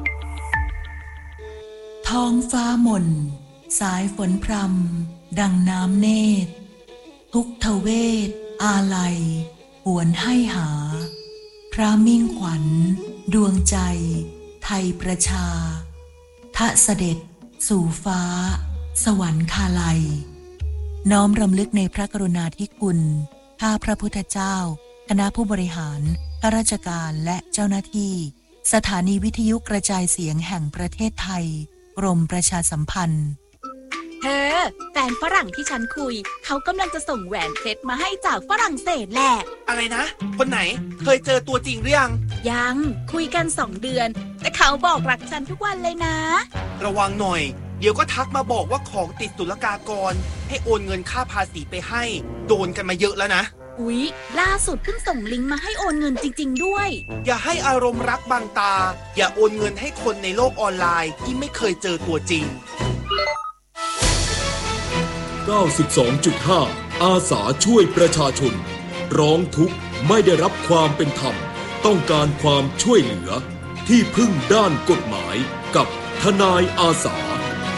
ท้องฟ้าหม่นสายฝนพรำดังน้ำเนตรทุกทเวทอาลัยหวนให้หาพระมิ่งขวัญดวงใจไทยประชาทะเสด็จสู่ฟ้าสวรรคาลัยน้อมรำลึกในพระกรุณาธิคุณข้าพระพุทธเจ้าคณะผู้บริหารข้าราชการและเจ้าหน้าที่สถานีวิทยุกระจายเสียงแห่งประเทศไทยกรมประชาสัมพันธ์เธอแฟนฝรั่งที่ฉันคุยเขากำลังจะส่งแหวนเพชรมาให้จากฝรั่งเศสแหละอะไรนะคนไหนเคยเจอตัวจริงหรือยังคุยกัน2 เดือนแต่เขาบอกรักฉันทุกวันเลยนะระวังหน่อยเดี๋ยวก็ทักมาบอกว่าของติดศุลกากรให้โอนเงินค่าภาษีไปให้โดนกันมาเยอะแล้วนะอุ๊ยล่าสุดเพิ่งส่งลิงก์มาให้โอนเงินจริงๆด้วยอย่าให้อารมณ์รักบังตาอย่าโอนเงินให้คนในโลกออนไลน์ที่ไม่เคยเจอตัวจริง 92.5 อาสาช่วยประชาชนร้องทุกข์ไม่ได้รับความเป็นธรรมต้องการความช่วยเหลือที่พึ่งด้านกฎหมายกับทนายอาสา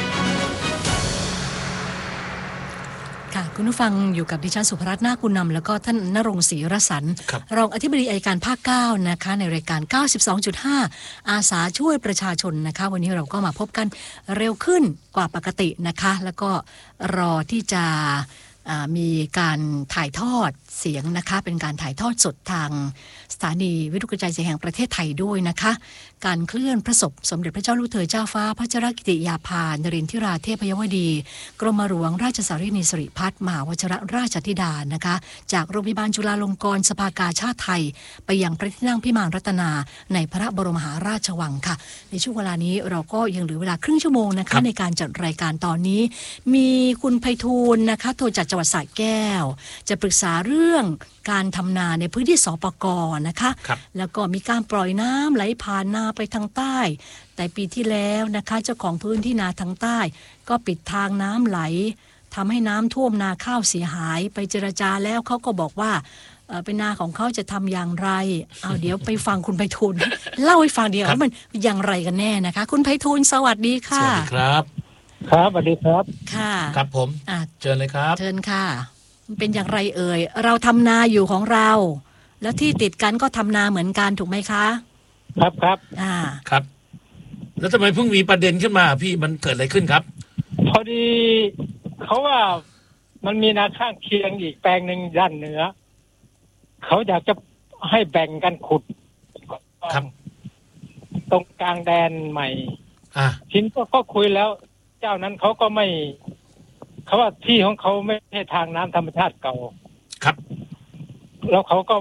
ค่ะคุณผู้ฟังอยู่กับดิฉันสุภรัตน์นาคกุลนำแล้วก็ท่านณรงค์ศรีรสันต์รองอธิบดีอัยการภาค9นะคะในรายการ 92.5 อาสาช่วยประชาชนนะคะวันนี้เราก็มาพบกันเร็วขึ้นกว่าปกตินะคะแล้วก็รอที่จะมีการถ่ายทอดเสียงนะคะเป็นการถ่ายทอดสดทางสถานีวิทยุกระจายเสียงแห่งประเทศไทยด้วยนะคะการเคลื่อนพระศพสมเด็จพระเจ้าลูกเธอเจ้าฟ้าพัชรกิติยาภานรินทราเทพยวดีกรมหลวงราชสารีนิสิริพัฒน์มหาวชิรราชธิดานะคะจากโรงพยาบาลจุฬาลงกรณ์สภากาชาติไทยไปยังพระที่นั่งพิมานรัตนาในพระบรมมหาราชวังค่ะในช่วงเวลานี้เราก็ยังเหลือเวลาครึ่งชั่วโมงนะคะในการจัดรายการตอนนี้มีคุณไพฑูรย์นะคะโทรจากจังหวัดสระแก้วจะปรึกษาเรื่องการทำนาในพื้นที่สปก.นะคะแล้วก็มีการปล่อยน้ำไหลผ่านนาไปทางใต้แต่ปีที่แล้วนะคะเจ้าของพื้นที่นาทางใต้ก็ปิดทางน้ำไหลทำให้น้ำท่วมนาข้าวเสียหายไปเจรจาแล้วเขาก็บอกว่าเป็นนาของเขาจะทำอย่างไรเอาเดี๋ยวไปฟังคุณไพฑูรย์เล่าให้ฟังเดียวว่ามันอย่างไรกันแน่นะคะคุณไพฑูรย์สวัสดีค่ะสวัสดีครับครับสวัสดีครับค่ะครับผมเชิญเลยครับเชิญค่ะเป็นอย่างไรเอ่ยเราทำนาอยู่ของเราแล้วที่ติดกันก็ทำนาเหมือนกันถูกไหมคะครับครับครับแล้วทำไมเพิ่งมีประเด็นขึ้นมาพี่มันเกิดอะไรขึ้นครับพอดีเขาว่ามันมีนาข้างเคียงอีกแปลงหนึ่งด้านเหนือเขาอยากจะให้แบ่งกันขุดครับตรงกลางแดนใหม่ทีนี้ก็คุยแล้วเจ้านั้นเขาก็ไม่เขาว่าที่ของเขาไม่ใช่ทางน้ำธรรมชาติเก่าครับแล้วเขาก็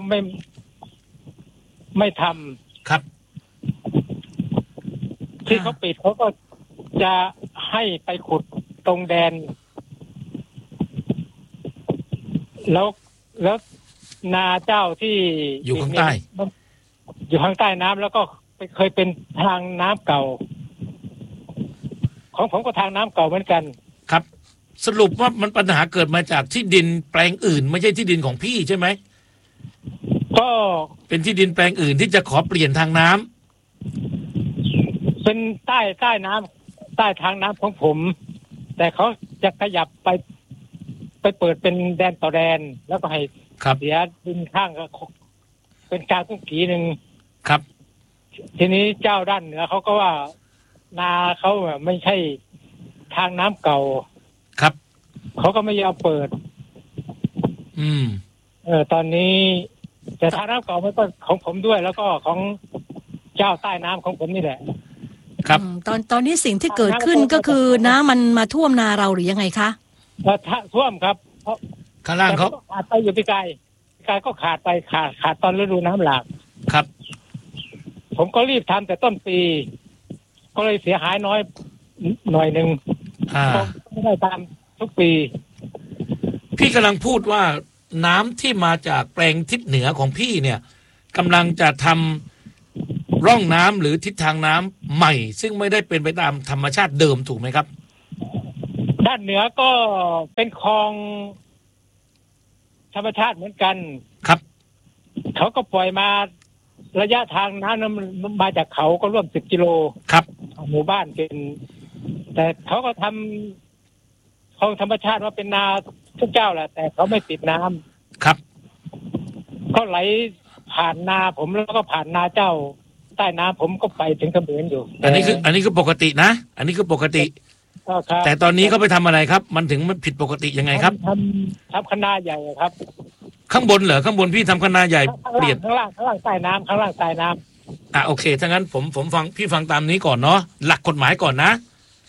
ไม่ทำครับที่เขาปิดเขาก็จะให้ไปขุดตรงแดนแล้วนาเจ้าที่อยู่ข้างใต้อยู่ข้างใต้น้ำแล้วก็เคยเป็นทางน้ำเก่าของผมก็ทางน้ำเก่าเหมือนกันครับสรุปว่ามันปัญหาเกิดมาจากที่ดินแปลงอื่นไม่ใช่ที่ดินของพี่ใช่ไหมก็เป็นที่ดินแปลงอื่นที่จะขอเปลี่ยนทางน้ำเป็นใต้น้ำใต้ทางน้ำของผมแต่เขาจะขยับไปเปิดเป็นแดนต่อแดนแล้วก็ให้เสียดินข้างก็เป็นกลางกุ้งกีหนึ่งครับทีนี้เจ้าด้านเหนือเขาก็ว่านาเขาไม่ใช่ทางน้ำเก่าครับเขาก็ไม่ยอมเปิดตอนนี้แต่ทางน้ำเก่ามันก็ของผมด้วยแล้วก็ของเจ้าใต้น้ำของผมนี่แหละครับตอนนี้สิ่งที่เกิดขึ้นก็คือน้ำมันมาท่วมนาเราหรือยังไงคะท่วมครับเพราะข้างล่างเขาขาดไปอยู่พี่กายก็ขาดไปขาดตอนฤดูน้ำหลากครับผมก็รีบทำแต่ต้นปีก็เลยเสียหายน้อยหน่อยนึงไม่ได้ตามทุกปีพี่กำลังพูดว่าน้ำที่มาจากแปลงทิศเหนือของพี่เนี่ยกำลังจะทำร่องน้ำหรือทิศทางน้ำใหม่ซึ่งไม่ได้เป็นไปตามธรรมชาติเดิมถูกไหมครับด้านเหนือก็เป็นคลองธรรมชาติเหมือนกันครับเขาก็ปล่อยมาระยะทางน้ำนั้นมาจากเขาก็ร่วม10 กิโลครับหมู่บ้านเป็นแต่เขาก็ทำคลองธรรมชาติว่าเป็นนาทุกเจ้าแหละแต่เขาไม่ปิดน้ำครับก็ไหลผ่านนาผมแล้วก็ผ่านนาเจ้าใต้น้ำผมก็ไปถึงเขมรอยู่อันนี้คือปกตินะอันนี้คือปกติแต่ตอนนี้เขาไปทำอะไรครับมันถึงมันผิดปกติยังไงครับทำคะนาใหญ่ครับข้างบนเหรอข้างบนพี่ทำคะนาใหญ่เปลี่ยนข้างล่างใต้น้ำข้างล่างใต้น้ำโอเคถ้างั้นผมฟังพี่ฟังตามนี้ก่อนเนาะหลักกฎหมายก่อนนะ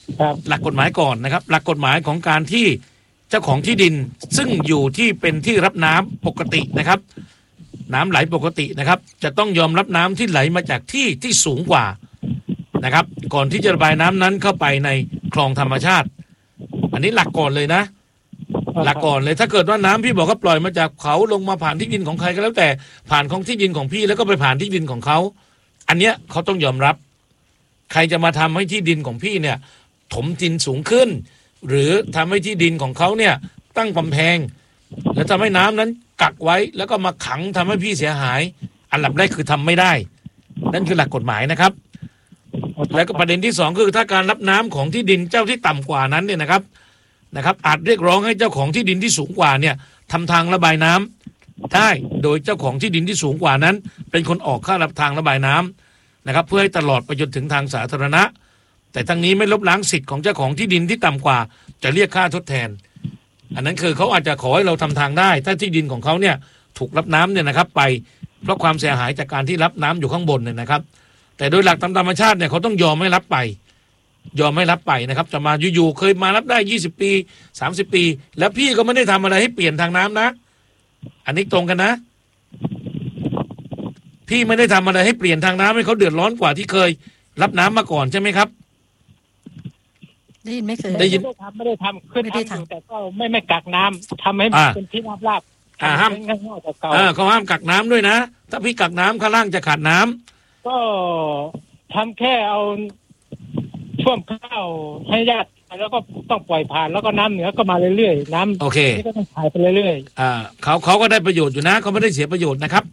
หลักกฎหมายก่อนนะครับหลักกฎหมายของการที่เจ้าของที่ดินซึ่งอยู่ที่เป็นที่รับน้ำปกตินะครับน้ำไหลปกตินะครับจะต้องยอมรับน้ำที่ไหลมาจากที่สูงกว่านะครับก่อนที่จะระบายน้ำนั้นเข้าไปในคลองธรรมชาติอันนี้หลักก่อนเลยนะหลักก่อนเลยถ้าเกิดว่าน้ำพี่บอกว่าปล่อยมาจากเขาลงมาผ่านที่ดินของใครก็แล้วแต่ผ่านของที่ดินของพี่แล้วก็ไปผ่านที่ดินของเขาอันเนี้ยเขาต้องยอมรับใครจะมาทำให้ที่ดินของพี่เนี่ยถมดินสูงขึ้นหรือทำให้ที่ดินของเขาเนี่ยตั้งกำแพงแล้วทำให้น้ำนั้นกักไว้แล้วก็มาขังทำให้พี่เสียหายอันดับแรกคือทำไม่ได้นั่นคือหลักกฎหมายนะครับแล้วก็ประเด็นที่สองคือถ้าการรับน้ำของที่ดินเจ้าที่ต่ำกว่านั้นเนี่ยนะครับอาจเรียกร้องให้เจ้าของที่ดินที่สูงกว่าเนี่ยทำทางระบายน้ำได้โดยเจ้าของที่ดินที่สูงกว่านั้นเป็นคนออกค่ารับทางระบายน้ำนะครับเพื่อให้ตลอดไปจนถึงทางสาธารณะแต่ทั้งนี้ไม่ลบล้างสิทธิ์ของเจ้าของที่ดินที่ต่ำกว่าจะเรียกค่าทดแทนอันนั้นคือเขาอาจจะขอให้เราทำทางได้ถ้าที่ดินของเขาเนี่ยถูกรับน้ำเนี่ยนะครับไปเพราะความเสียหายจากการที่รับน้ำอยู่ข้างบนเนี่ยนะครับแต่โดยหลักตามธรรมชาติเนี่ยเขาต้องยอมให้รับไปนะครับจะมาอยู่ๆเคยมารับได้20 ปี30 ปีแล้วพี่ก็ไม่ได้ทำอะไรให้เปลี่ยนทางน้ำนะอันนี้ตรงกันนะพี่ไม่ได้ทำอะไรให้เปลี่ยนทางน้ำให้เขาเดือดร้อนกว่าที่เคยรับน้ำมาก่อนใช่ไหมครับได้ยินไม่เคยได้ยินไม่ได้ทำขึ้นทำอยู่แต่ก็ไม่กักน้ำทำให้เป็นที่ราบห้ามเขาห้ามกักน้ำด้วยนะถ้าพี่กักน้ำข้างล่างจะขาดน้ำก็ทำแค่เอาช่วงข้าวให้ญาติแล้วก็ต้องปล่อยผ่านแล้วก็น้ำเหนือก็มาเรื่อยๆน้ำโอเคนี่ก็ต้องถ่ายไปเรื่อยๆเขาก็ได้ประโยชน์อยู่นะเขาไม่ได้เสียประโยชน์นะครับ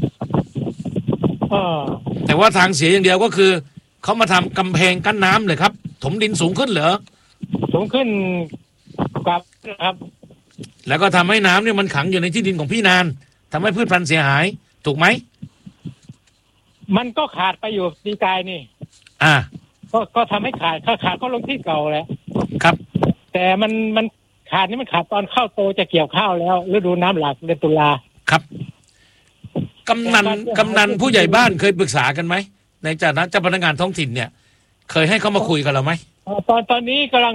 แต่ว่าทางเสียอย่างเดียวก็คือเขามาทำกำแพงกั้นน้ำเลยครับถมดินสูงขึ้นเหรอสูงขึ้นครับแล้วก็ทำให้น้ำเนี่ยมันขังอยู่ในที่ดินของพี่นานทำให้พืชพันธุ์เสียหายถูกไหมมันก็ขาดไปอยู่ดีกายนี่ก็ทำให้ขาดก็ลงที่เก่าแหละครับแต่มันขาดนี่มันขาดตอนเข้าโตจะเกี่ยวข้าวแล้วฤดูน้ำหลากเดือนตุลาครับกำนันผู้ใหญ่บ้านเคยปรึกษากันไหมในเจ้าพนักงานท้องถิ่นเนี่ยเคยให้เขามาคุยกับเราไหมตอนนี้กำลัง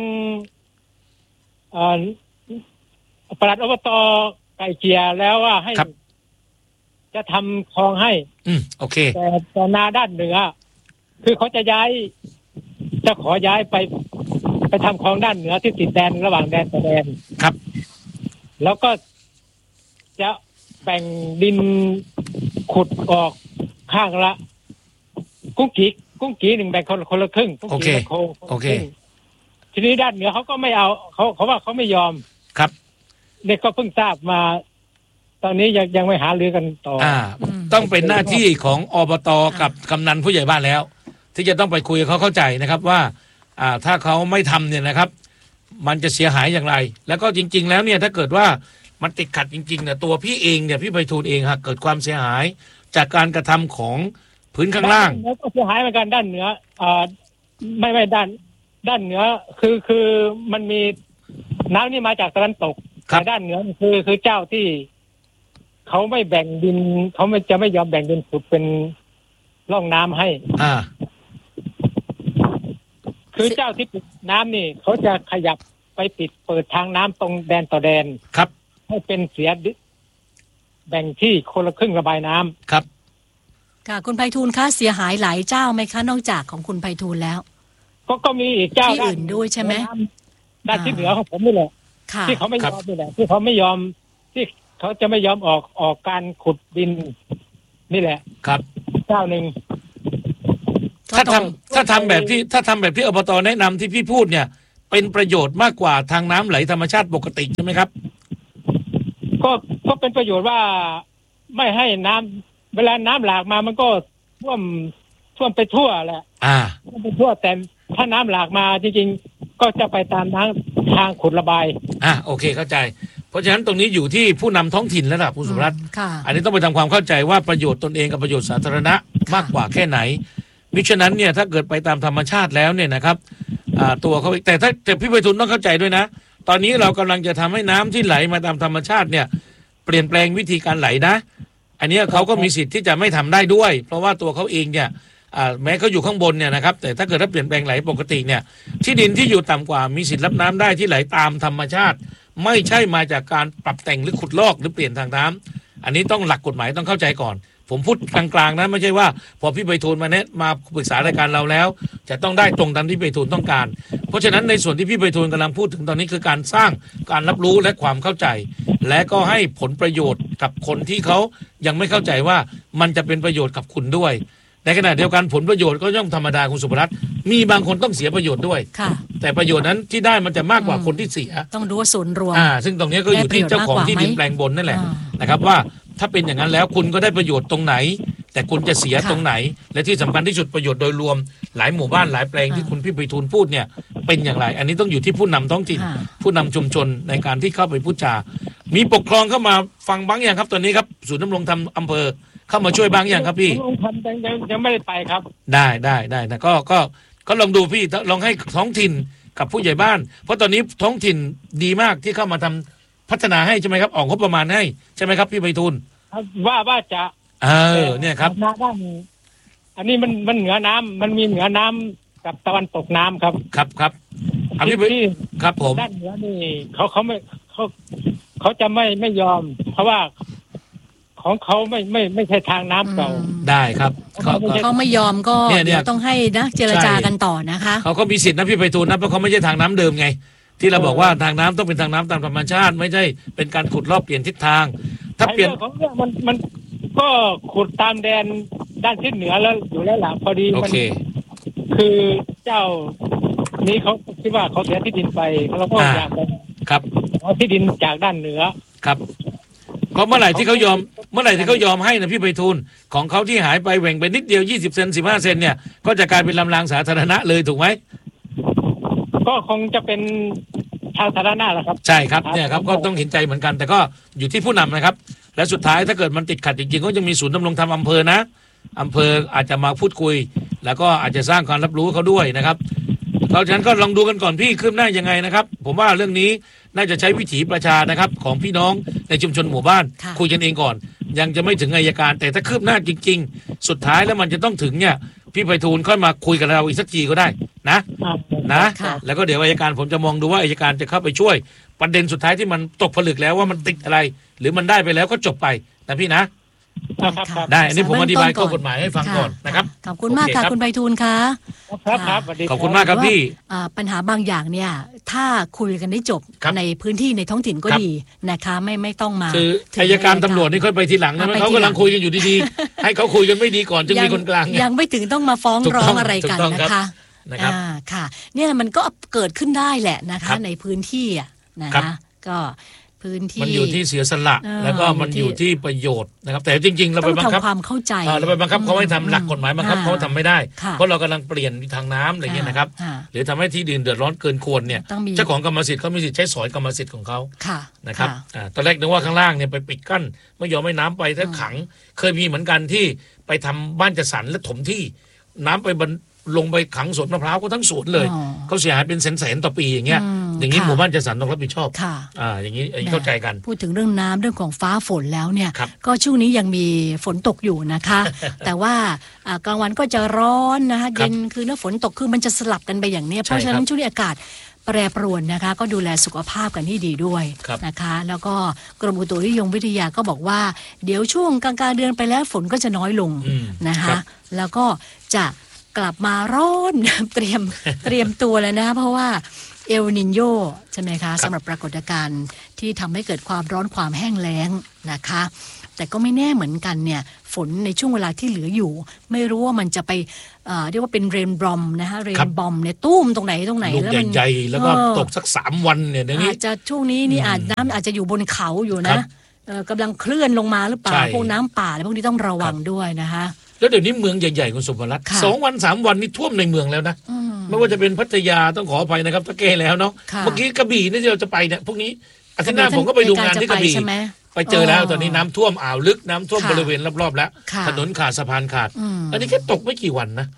ปลัดอบต.ไก่เกียแล้วว่าให้จะทำคลองให้โอเคแต่นาด้านเหนือคือเขาจะขอย้ายไปทำคลองด้านเหนือที่ติดแดนระหว่างแดนต่อแดนครับแล้วก็จะแบ่งดินขุดออกข้างละกุ้งกีหนึ่งแบ่งคนละครึ่งโอเคทีนี้ด้านเหนือเขาก็ไม่เอาเขาว่าเขาไม่ยอมครับเด็กก็เพิ่งทราบมาตอนนี้ยังไม่หารือกันต่อต้องเป็นหน้าที่ของอบต.กับกำนันผู้ใหญ่บ้านแล้วที่จะต้องไปคุยเขาเข้าใจนะครับว่าถ้าเขาไม่ทำเนี่ยนะครับมันจะเสียหายอย่างไรแล้วก็จริงๆแล้วเนี่ยถ้าเกิดว่ามันติดขัดจริงๆเนี่ยตัวพี่เองเนี่ยพี่ไพฑูรย์เองหากเกิดความเสียหายจากการกระทำของพื้นข้างล่างก็เสียหายเหมือนกันด้านเหนือไม่ด้านเหนือคือมันมีน้ำนี่มาจากตะวันตกแต่ด้านเหนือคือเจ้าที่เขาไม่แบ่งดินเขาจะไม่ยอมแบ่งดินขุดเป็นร่องน้ำให้คือเจ้าที่ปิดน้ำนี่เขาจะขยับไปเปิดทางน้ำตรงแดนต่อแดนครับให้เป็นเสียแบ่งที่คนละครึ่งระบายน้ำครับค่ะคุณไพฑูรย์คะเสียหายหลายเจ้าไหมคะนอกจากของคุณไพฑูรย์แล้วก็มีอีกเจ้าที่อื่นด้วยใช่ไหมด้านที่เหนือของผมนี่แหละที่เขาไม่ยอมนี่แหละที่เขาไม่ยอมที่เขาจะไม่ยอมออกการขุดดินนี่แหละครับเจ้าหนึ่งถ้าทำแบบที่อบต.แนะนำที่พี่พูดเนี่ยเป็นประโยชน์มากกว่าทางน้ำไหลธรรมชาติปกติใช่ไหมครับก็เป็นประโยชน์ว่าไม่ให้น้ำเวลาน้ำหลากมามันก็ท่วมไปทั่วแหละท่วมไปทั่วแต่ถ้าน้ำหลากมาจริงๆก็จะไปตามทางขุดระบายโอเคเข้าใจเพราะฉะนั้นตรงนี้อยู่ที่ผู้นำท้องถิ่นแล้วล่ะคุณสุรัตน์อันนี้ต้องไปทำความเข้าใจว่าประโยชน์ตนเองกับประโยชน์สาธารณะมากกว่าแค่ไหนมิฉะนั้นเนี่ยถ้าเกิดไปตามธรรมชาติแล้วเนี่ยนะครับตัวเขาแต่พี่ไพฑูรย์ต้องเข้าใจด้วยนะตอนนี้เรากำลังจะทำให้น้ำที่ไหลมาตามธรรมชาติเนี่ยเปลี่ยนแปลงวิธีการไหลนะอันนี้เขาก็มีสิทธิ์ที่จะไม่ทำได้ด้วยเพราะว่าตัวเขาเองเนี่ยแม้เขาอยู่ข้างบนเนี่ยนะครับแต่ถ้าเกิดถ้าเปลี่ยนแปลงไหลปกติเนี่ยที่ดินที่อยู่ต่ำกว่ามีสิทธิ์รับน้ำได้ที่ไหลตามธรรมชาติไม่ใช่มาจากการปรับแต่งหรือขุดลอกหรือเปลี่ยนทางน้ำอันนี้ต้องหลักกฎหมายต้องเข้าใจก่อนผมพูดกลางๆนะไม่ใช่ว่าพอพี่ไพฑูรย์มาปรึกษารายการเราแล้วจะต้องได้ตรงตามที่ไพฑูรย์ต้องการเพราะฉะนั้นในส่วนที่พี่ไพฑูรย์กำลังพูดถึงตอนนี้คือการสร้างการรับรู้และความเข้าใจและก็ให้ผลประโยชน์กับคนที่เขายังไม่เข้าใจว่ามันจะเป็นประโยชน์กับคุณด้วยในขณะเดียวกันผลประโยชน์ก็ย่อมธรรมดาคุณสุภรัตน์มีบางคนต้องเสียประโยชน์ด้วยแต่ประโยชน์นั้นที่ได้มันจะมากกว่าคนที่เสียต้องดูว่าส่วนรวมซึ่งตรงนี้ก็อยู่ที่เจ้าของที่ดินแปลงบนนั่นแหละนะครับว่าถ้าเป็นอย่างนั้นแล้วคุณก็ได้ประโยชน์ตรงไหนแต่คุณจะเสียตรงไหนและที่สำคัญที่สุดประโยชน์โดยรวมหลายหมู่บ้านหลายแปลงที่คุณพี่ไพฑูรย์พูดเนี่ยเป็นอย่างไรอันนี้ต้องอยู่ที่ผู้นำท้องถิ่นผู้นำชุมชนในการที่เข้าไปพูดจามีปกครองเข้ามาฟังบ้างอย่างครับตอนนี้ครับศูนย์ดำรงธรรมอำเภอเข้ามาช่วยบ้างอย่างครับพี่ยังไม่ได้ไปครับได้นะก็ลองดูพี่ลองให้ท้องถิ่นกับผู้ใหญ่บ้านเพราะตอนนี้ท้องถิ่นดีมากที่เข้ามาทำพัฒนาให้ใช่ไหมครับออกงบประมาณให้ใช่ไหมครับพี่ไพฑูรย์ว่าจะเนี่ยครับด้านอันนี้มันเหนือน้ำมันมีเหนือน้ำกับตะวันตกน้ำครับครับอันนี้ครับผมด้านเหนือนี่เขาจะไม่ยอมเพราะว่าของเขาไม่ใช่ทางน้ำเก่าได้ครับเขาไม่ยอมก็ต้องให้นะเจรจากันต่อนะคะเขาก็มีสิทธินะพี่ไพฑูรย์นะเพราะเขาไม่ใช่ทางน้ำเดิมไงที่เราบอกว่าทางน้ำต้องเป็นทางน้ำตามธรรมชาติไม่ใช่เป็นการขุดลอกเปลี่ยนทิศทางถ้าเปลี่ยนของมันก็ขุดตามแดนด้านทิศเหนือแล้วอยู่แล้วล่ะพอดีมันคือเจ้านี้เขาคิดว่าเขาเสียที่ดินไปแล้วก็อยากครับเอาที่ดินจากด้านเหนือครับเพราะเมื่อไหร่ที่เขายอมให้นะพี่ไพฑูรย์ของเขาที่หายไปแหว่งไปนิดเดียว20 เซน15 เซนเนี่ยก็จะกลายเป็นลำรางสาธารณะเลยถูกไหมก็คงจะเป็นทางสาธารณะแหละครับใช่ครับเนี่ยครับก็ต้องเห็นใจเหมือนกันแต่ก็อยู่ที่ผู้นำนะครับและสุดท้ายถ้าเกิดมันติดขัดจริงๆก็จะมีศูนย์ดำรงธรรมอำเภอนะอำเภออาจจะมาพูดคุยแล้วก็อาจจะสร้างความรับรู้เขาด้วยนะครับเพราะฉะนั้นก็ลองดูกันก่อนพี่คืบหน้ายังไงนะครับผมว่าเรื่องนี้น่าจะใช้วิถีประชานะครับของพี่น้องในชุมชนหมู่บ้านคุยกันเองก่อนยังจะไม่ถึงอัยการแต่ถ้าคืบหน้าจริงๆสุดท้ายแล้วมันจะต้องถึงเนี่ยพี่ไพฑูรย์ค่อยมาคุยกับเราอีกสักทีก็ได้นะแล้วก็เดี๋ยวอัยการผมจะมองดูว่าอัยการจะเข้าไปช่วยประเด็นสุดท้ายที่มันตกผลึกแล้วว่ามันติดอะไรหรือมันได้ไปแล้วก็จบไปนะพี่นะได้อันนี้ผมอธิบายข้อกฎหมายให้ฟังก่อนนะครับขอบคุณมากค่ะคุณไพฑูรย์ค่ะครับขอบคุณมากครับพี่ปัญหาบางอย่างเนี่ยถ้าคุยกันได้จบในพื้นที่ในท้องถิ่นก็ดีนะคะไม่ต้องมาคืออัยการตำรวจนี่ค่อยไปทีหลังนะเขากำลังคุยกันอยู่ดีๆให้เขาคุยกันไม่ดีก่อนจึงมีคนกลางยังไม่ถึงต้องมาฟ้องร้องอะไรกันนะคะค่ะเนี่ยมันก็เกิดขึ้นได้แหละนะคะในพื้นที่นะคะก็พื้นที่มันอยู่ที่เสียสละแล้วก็มันอยู่ที่ประโยชน์นะครับแต่จริงๆเราไปบังคับความเข้าใจเราไปบังคับเขาให้ทำหลักกฎหมายบังคับเขาทำไม่ได้เพราะเรากำลังเปลี่ยนทางน้ำอะไรเงี้ยนะครับหรือทำให้ที่ดินเดือดร้อนเกินควรเนี่ยเจ้าของกรรมสิทธิ์เขามีสิทธิ์ใช้สอยกรรมสิทธิ์ของเขานะครับตอนแรกนึกว่าข้างล่างเนี่ยไปปิดกั้นไม่ยอมให้น้ำไปถ้าขังเคยมีเหมือนกันที่ไปทำบ้านจัดสรรและถมที่น้ำไปลงไปขังสวนมะพร้าวก็ทั้งสวนเลยเขาเสียหายเป็นแสนๆต่อปีอย่างเงี้ยอย่างนี้หมู่บ้านจัดสรรต้องรับผิดชอบอย่างนี้เข้าใจกันพูดถึงเรื่องน้ำเรื่องของฟ้าฝนแล้วเนี่ยก็ช่วงนี้ยังมีฝนตกอยู่นะคะ แต่ว่ากลางวันก็จะร้อนนะคะเย็นคือเมื่อฝนตกคือมันจะสลับกันไปอย่างนี้เพราะฉะนั้นช่วงนี้อากาศแปรปรวนนะคะก็ดูแลสุขภาพกันให้ดีด้วยนะคะแล้วก็กรมอุตุนิยมวิทยาก็บอกว่าเดี๋ยวช่วงกลางเดือนไปแล้วฝนก็จะน้อยลงนะคะแล้วก็จะกลับมาร้อนเตรียมตัวแล้วนะเพราะว่าเอลนิโญใช่ไหมคะสำหรับปรากฏการณ์ที่ทำให้เกิดความร้อนความแห้งแล้งนะคะแต่ก็ไม่แน่เหมือนกันเนี่ยฝนในช่วงเวลาที่เหลืออยู่ไม่รู้ว่ามันจะไปเรียกว่าเป็นเรนบอมนะคะเรนบอมเนี่ยตุ้มตรงไหนแล้วมันใหญ่ๆแล้วก็ตกสัก3 วันเนี่ยอาจจะช่วงนี้นี่น้ำอาจจะอยู่บนเขาอยู่นะกำลังเคลื่อนลงมาหรือเปล่าพวกน้ำป่าอะไรพวกนี้ต้องระวังด้วยนะคะแล้วเดี๋ยวนี้เมืองใหญ่ๆคุณสมรัตน์2 วัน 3 วันนี่ท่วมในเมืองแล้วนะไม่ว่าจะเป็นพัทยาต้องขออภัยนะครับตะเก้แล้วเนาะเมื่อกี้กระบี่นี่ที่เราจะไปเนี่ยพวกนี้อาทิตย์หน้าผมก็ไปดูงานที่กระบี่ไปเจอแล้วตอนนี้น้ำท่วมอ่าวลึกน้ำท่วมบริเวณรอบๆแล้วถนนขาดสะพานขาดอันนี้แค่ตกไม่กี่วันนะ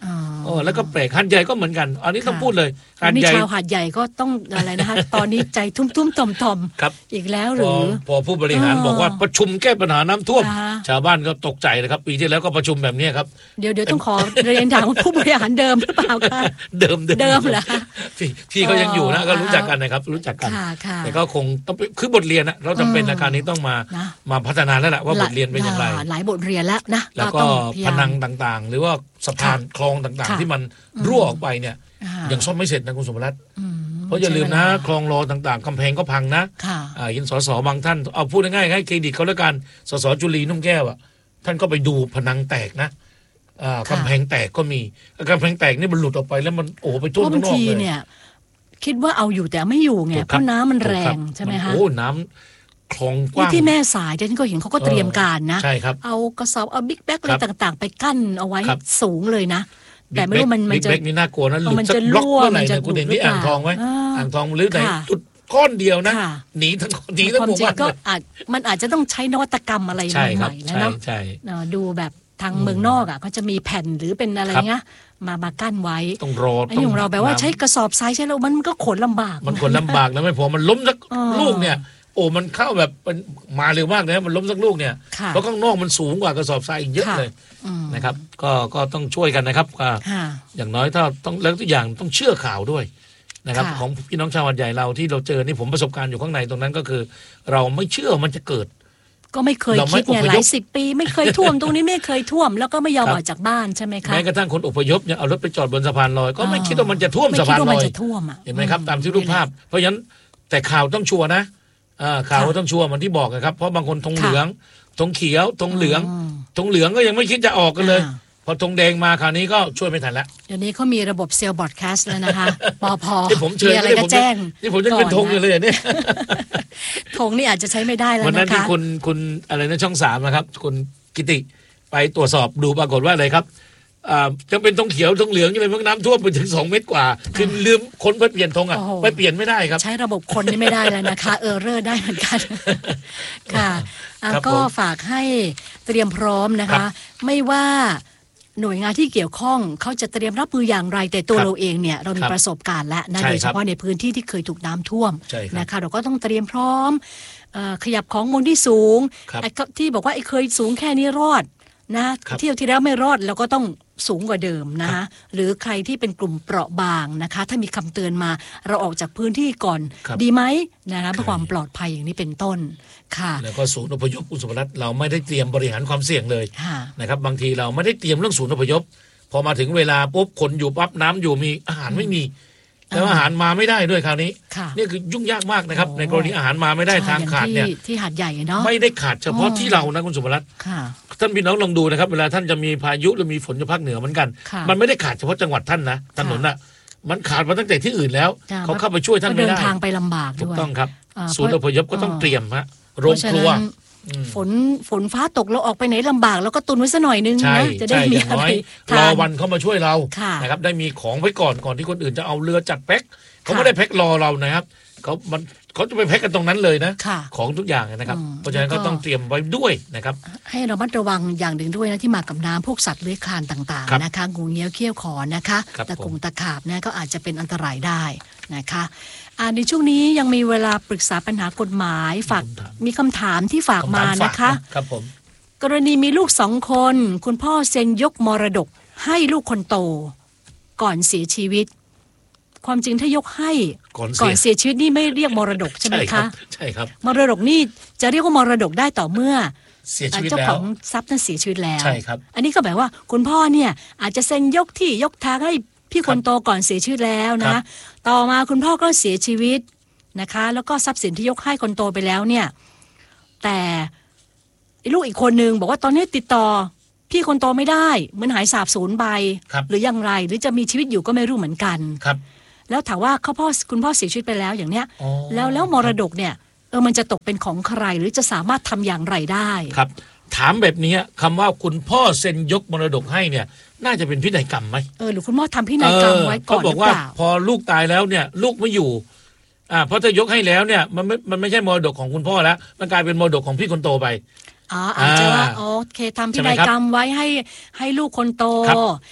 แล้วก็แปลกหาดใหญ่ก็เหมือนกันอันนี้ต้องพูดเลยหาดใหญ่ชาวหาดใหญ่ก็ต้องอะไรนะคะตอนนี้ใจทุ่มๆต่อมๆอีกแล้วหรือพอผู้บริหารบอกว่าประชุมแก้ปัญหาน้ำท่วมชาวบ้านก็ตกใจเลยครับปีที่แล้วก็ประชุมแบบนี้ครับเดี๋ยวต้องขอเรียนถามผู้บริหารเดิมหรือเปล่าคะเดิมเหรอพี่เขายังอยู่นะก็รู้จักกันนะครับรู้จักกันแต่ก็คงต้องคือบทเรียนนะเราจำเป็นในการนี้ต้องมาพัฒนาแล้วแหละว่าบทเรียนเป็นอย่างไรหลายบทเรียนแล้วนะแล้วก็พนังต่างๆหรือว่าสะพานคลองต่างๆที่มันรั่วออกไปเนี่ยยังซ่อมไม่เสร็จนะคุณสมรัตน์เพราะอย่าลืมนะคลองรอต่างๆกำแพงก็พังนะเห็นสสบางท่านเอาพูดง่ายๆให้เครดิตเขาแล้วกันสสจุลีนุ่มแก้วอ่ะท่านก็ไปดูพนังแตกนะกำแพงแตกก็มีกำแพงแตกนี่มันหลุดออกไปแล้วมันไปท่วมข้างนอกเลยเนี่ยคิดว่าเอาอยู่แต่ไม่อยู่ไงเพราะน้ำมันแรงใช่ไหมคะน้ำคลองกว้างที่แม่สายฉันก็เห็นเขาก็เตรียมการนะใช่ครับเอากระสอบเอาบิ๊กแบ็กอะไรต่างๆไปกั้นเอาไว้สูงเลยนะแต่ไม่รู้มันจะบิ๊กแบ็กนี่น่ากลัวนะหลุดสักบล็อกเมื่อไหร่เนี่ยคุณเห็นที่อ่างทองไหมอ่างทองหรือไหนจุดก้อนเดียวนะหนีทั้งหมู่บ้านก็มันอาจจะต้องใช้นวัตกรรมอะไรใหม่ๆแล้วเนาะดูแบบทางเมืองนอกอ่ะเขาจะมีแผ่นหรือเป็นอะไรเงี้ยมากั้นไว้ต้องรอไอ้ของเราแบบว่าใช้กระสอบทรายใช่แล้วมันก็ขนลำบากมันขนลำบากแล้วไม่พอมันล้มสักลูกเนี่ยมันเข้าแบบมาเร็วมากนะมันล้มสักลูกเนี่ยเพราะข้างนอกมันสูงกว่ากระสอบทรายอีกเยอะเลยนะครับก็ต้องช่วยกันนะครับอย่างน้อยถ้าต้องแล้วทุกอย่างต้องเชื่อข่าวด้วยนะครับของพี่น้องชาวหาดใหญ่เราที่เราเจอนี่ผมประสบการณ์อยู่ข้างในตรงนั้นก็คือเราไม่เชื่อมันจะเกิดก็ไม่เคยคิดไงหลาย10 ปีไม่เคยท่วมตรงนี้ไม่เคยท่วมแล้วก็ไม่ยอมออกจากบ้านใช่ไหมคะแม้กระทั่งคนอพยพเนี่ยเอารถไปจอดบนสะพานลอยก็ไม่คิดว่ามันจะท่วมสะพานลอยเห็นไหมครับตามที่รูปภาพเพราะฉะนั้นแต่ข่าวต้องชัวร์นะข่าวต้องชัวร์เหมือนที่บอกนะครับเพราะบางคนธงเหลืองธงเขียวธงเหลืองก็ยังไม่คิดจะออกกันเลยพอธงแดงมาคราวนี้ก็ช่วยไม่ทันแล้วเดี๋ยวนี้เขามีระบบเซลล์บอร์ดแคสต์แล้วนะคะปพที่ผมเชิญอะไรก็แจ้งนี่ผมจะเป็นธงอยู่เลยเนี่ยธงนี่อาจจะใช้ไม่ได้แล้วนะคะวันนั้นที่คุณอะไรนะช่อง3นะครับคุณกิติไปตรวจสอบดูปรากฏว่าอะไรครับจะเป็นธงเขียวธงเหลืองยังไงมันน้ำท่วมไปถึง2 เมตรกว่าคือลืมคนไปเปลี่ยนธงไปเปลี่ยนไม่ได้ครับใช้ระบบคนนี่ไม่ได้แล้วนะคะเรอได้เหมือนกันค่ะก็ฝากให้เตรียมพร้อมนะคะไม่ว่าหน่วยงานที่เกี่ยวข้องเขาจะเตรียมรับมืออย่างไรแต่ตัวเราเองเนี่ยเรามีประสบการณ์แล้วนะโดยเฉพาะในพื้นที่ที่เคยถูกน้ำท่วมนะคะเราก็ต้องเตรียมพร้อมขยับของบนที่สูงที่บอกว่าเคยสูงแค่นี้รอดนะเที่ยวที่แล้วไม่รอดเราก็ต้องสูงกว่าเดิมนะคะหรือใครที่เป็นกลุ่มเปราะบางนะคะถ้ามีคำเตือนมาเราออกจากพื้นที่ก่อนดีไหมนะคะเพื่อความปลอดภัยอย่างนี้เป็นต้นค่ะแล้วก็ศูนย์อพยพคุณสุภรัตน์เราไม่ได้เตรียมบริหารความเสี่ยงเลยนะครับบางทีเราไม่ได้เตรียมเรื่องศูนย์อพยพพอมาถึงเวลาปุ๊บคนอยู่ปั๊บน้ำอยู่มีอาหารไม่มีแล้วอาหารมาไม่ได้ด้วยคราวนี้นี่คือยุ่งยากมากนะครับในกรณีอาหารมาไม่ได้ทางขาดเนี่ยที่หาดใหญ่เนาะไม่ได้ขาดเฉพาะที่เรานะคุณสุภรัตน์ท่านพี่น้องลองดูนะครับเวลาท่านจะมีพายุหรือมีฝนจากภาคเหนือเหมือนกันมันไม่ได้ขาดเฉพาะจังหวัดท่านนะถนนน่ะมันขาดมาตั้งแต่ที่อื่นแล้วเขาเข้าไปช่วยท่านไม่ได้เดินทางไปลำบากด้วยถูกต้องครับศูนย์อพยพก็ต้องเตรียมฮะโรงครัวฝนฟ้าตกเราออกไปไหนลำบากแล้วก็ตุนไว้สักหน่อยนึงนะจะได้มีอะไรรอวันเข้ามาช่วยเรานะครับได้มีของไว้ก่อนที่คนอื่นจะเอาเรือจัดแพ็คเขาไม่ได้แพ็ครอเรานะครับเขาจะไปแพ็คกันตรงนั้นเลยนะของทุกอย่างนะครับเพราะฉะนั้นก็ต้องเตรียมไว้ด้วยนะครับให้ระมัดระวังอย่างหนึ่งด้วยนะที่มากับน้ำพวกสัตว์เลื้อยคลานต่างๆนะคะงูเงี้ยวเขี้ยวขอนะคะตะกุ่มตะขาบนะก็อาจจะเป็นอันตรายได้นะคะในช่วงนี้ยังมีเวลาปรึกษาปัญหากฎหมายฝากมีคำถามที่ฝากมานะคะครับผมกรณีมีลูก2 คนคุณพ่อเซ็นยกมรดกให้ลูกคนโตก่อนเสียชีวิตความจริงถ้ายกให้ก่อนเสียชีวิตนี่ไม่เรียกมรดกใช่ไหมคะใช่ครับมรดกนี่จะเรียกว่ามรดกได้ต่อเมื่อเสียชีวิตแล้วเจ้าของทรัพย์นั้นเสียชีวิตแล้วใช่ครับอันนี้ก็แบบว่าคุณพ่อเนี่ยอาจจะเซ็นยกที่ยกทางให้พี่คนโตก่อนเสียชีวิตแล้วนะต่อมาคุณพ่อก็เสียชีวิตนะคะแล้วก็ทรัพย์สินที่ยกให้คนโตไปแล้วเนี่ยแต่ลูกอีกคนนึงบอกว่าตอนนี้ติดต่อพี่คนโตไม่ได้เหมือนหายสาบสูญไปหรืออย่างไรหรือจะมีชีวิตอยู่ก็ไม่รู้เหมือนกันแล้วถามว่าคุณพ่อเสียชีวิตไปแล้วอย่างเนี้ยแล้วมรดกเนี่ยมันจะตกเป็นของใครหรือจะสามารถทำอย่างไรได้ครับถามแบบนี้คำว่าคุณพ่อเซ็นยกมรดกให้เนี่ยน่าจะเป็นพินัยกรรมไหมหรือคุณพ่อทำพินัยกรรมไว้ก่อนหรือเปล่าเขาบอกว่าพอลูกตายแล้วเนี่ยลูกไม่อยู่เพราะถ้ายกให้แล้วเนี่ยมันไม่ใช่มรดกของคุณพ่อแล้วมันกลายเป็นมรดกของพี่คนโตไปอาจจะว่าโอเคทำพินัยกรรมไว้ให้ลูกคนโต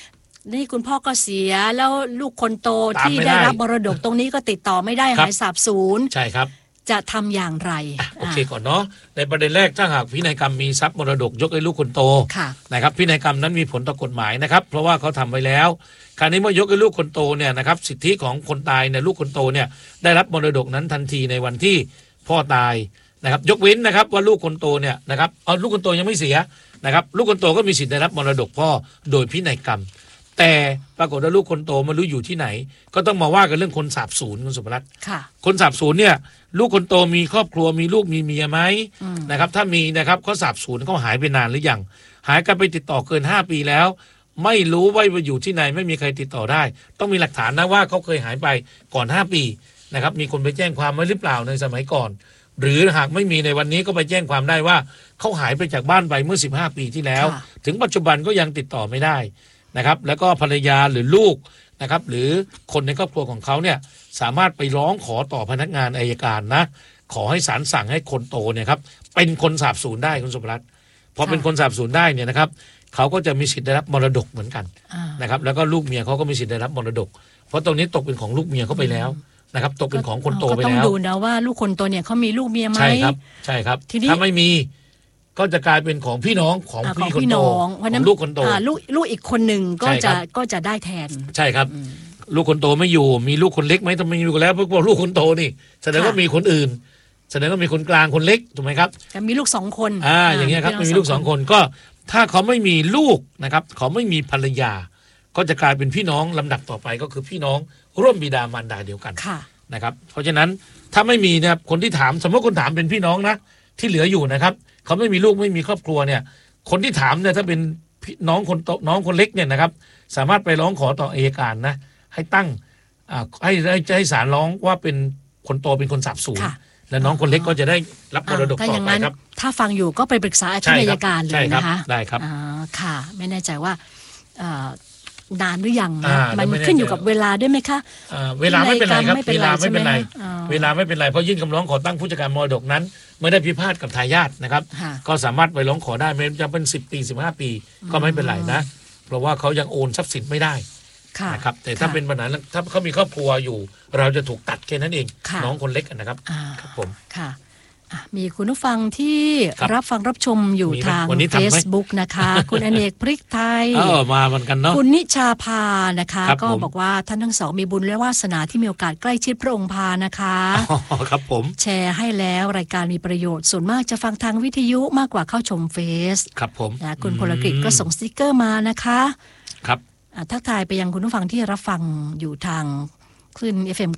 นี่คุณพ่อก็เสียแล้วลูกคนโตที่ได้รับมรดกตรงนี้ก็ติดต่อไม่ได้หายสาบสูญใช่ครับจะทำอย่างไรโอเคก่อนเนาะในประเด็นแรกถ้าหากพินัยกรรมมีทรัพย์มรดกยกให้ลูกคนโตนะครับพินัยกรรมนั้นมีผลต่อกฎหมายนะครับเพราะว่าเขาทำไว้แล้วคราวนี้เมื่อยกให้ลูกคนโตเนี่ยนะครับสิทธิของคนตายเนี่ยลูกคนโตเนี่ยได้รับมรดกนั้นทันทีในวันที่พ่อตายนะครับยกเว้นนะครับว่าลูกคนโตเนี่ยนะครับลูกคนโตยังไม่เสียนะครับลูกคนโตก็มีสิทธิ์ได้รับมรดกพ่อโดยพินัยกรรมแต่ปรากฏว่าลูกคนโตไม่รู้อยู่ที่ไหนก็ต้องมาว่ากันเรื่องคนสาบสูญคุณสุภรัตน์คนสาบสูญเนี่ยลูกคนโตมีครอบครัวมีลูกมีเมียไหมนะครับถ้ามีนะครับเขาสาบสูญเขาหายไปนานหรือยังหายกันไปติดต่อเกิน5 ปีแล้วไม่รู้ว่าอยู่ที่ไหนไม่มีใครติดต่อได้ต้องมีหลักฐานนะว่าเขาเคยหายไปก่อน5 ปีนะครับมีคนไปแจ้งความไว้หรือเปล่าในสมัยก่อนหรือหากไม่มีในวันนี้ก็ไปแจ้งความได้ว่าเขาหายไปจากบ้านไปเมื่อ15 ปีที่แล้วถึงปัจจุบันก็ยังติดต่อไม่ได้นะครับแล้วก็ภรรยาหรือลูกนะครับหรือคนในครอบครัวของเขาเนี่ยสามารถไปร้องขอต่อพนักงานอัยการนะขอให้ศาลสั่งให้คนโตเนี่ยครับเป็นคนสาบสูญได้คุณสุภรัตน์พอเป็นคนสาบสูญได้เนี่ยนะครับเขาก็จะมีสิทธิ์ได้รับมรดกเหมือนกันนะครับแล้วก็ลูกเมียเขาก็มีสิทธิ์ได้รับมรดกเพราะตรงนี้ตกเป็นของลูกเมียเขาไปแล้วนะครับตกเป็นของคนโตไปแล้วต้องดูนะว่าลูกคนโตเนี่ยเขามีลูกเมียไหมใช่ครับใช่ครับถ้าไม่มีก็จะกลายเป็นของพี่น้องของพี่คนโตของลูกคนโตลูกอีกคนหนึ่งก็จะได้แทนใช่ครับลูกคนโตไม่อยู่มีลูกคนเล็กไหมทำไมอยู่แล้วเพราะลูกคนโตนี่แสดงว่ามีคนอื่นแสดงว่ามีคนกลางคนเล็กถูกไหมครับแต่มีลูก2 คนอย่างเงี้ยครับมีลูก2 คนก็ถ้าเขาไม่มีลูกนะครับเขาไม่มีภรรยาก็จะกลายเป็นพี่น้องลำดับต่อไปก็คือพี่น้องร่วมบิดามารดาเดียวกันนะครับเพราะฉะนั้นถ้าไม่มีเนี่ยคนที่ถามสมมติคนถามเป็นพี่น้องนะที่เหลืออยู่นะครับเขาไม่มีลูกไม่มีครอบครัวเนี่ยคนที่ถามเนี่ยถ้าเป็นน้องคนโตน้องคนเล็กเนี่ยนะครับสามารถไปร้องขอต่ออัยการนะให้ตั้งให้ศาลร้องว่าเป็นคนโตเป็นคนสาบสูญและน้องคนเล็กก็จะได้รับมรดกต่อไปครับถ้าฟังอยู่ก็ไปปรึกษาที่อัยการเลยนะคะได้ครับค่ะไม่แน่ใจว่านานหรือยังนะมันขึ้นอยู่กับเวลาด้วยไหมคะเวลาไม่เป็นไรครับเวลาไม่เป็นไรเวลาไม่เป็นไรเพราะยื่นคำร้องขอตั้งผู้จัดการมรดกนั้นไม่ได้พิพาทกับทายาทนะครับก็สามารถไปร้องขอได้ไม่จะเป็น10 ปี15 ปีก็ไม่เป็นไรนะเพราะว่าเขายังโอนทรัพย์สินไม่ได้นะครับแต่ถ้าเป็นปัญหาถ้าเขามีครอบครัวอยู่เราจะถูกตัดแค่นั้นเองน้องคนเล็กนะครับครับผมค่ะมีคุณผู้ฟังที่รับฟังรับชมอยู่ทาง Facebook นะคะคุณอเนกพริกไทยมาเหมือนกันเนาะคุณนิชาภานะคะก็บอกว่าท่านทั้งสองมีบุญและวาสนาที่มีโอกาสใกล้ชิดพระองค์พานะคะครับผมแชร์ให้แล้วรายการมีประโยชน์ส่วนมากจะฟังทางวิทยุมากกว่าเข้าชมเฟซครับผมคุณพลกฤษก็ส่งสติ๊กเกอร์มานะคะครับทักทายไปยังคุณผู้ฟังที่รับฟังอยู่ทางคลื่น FM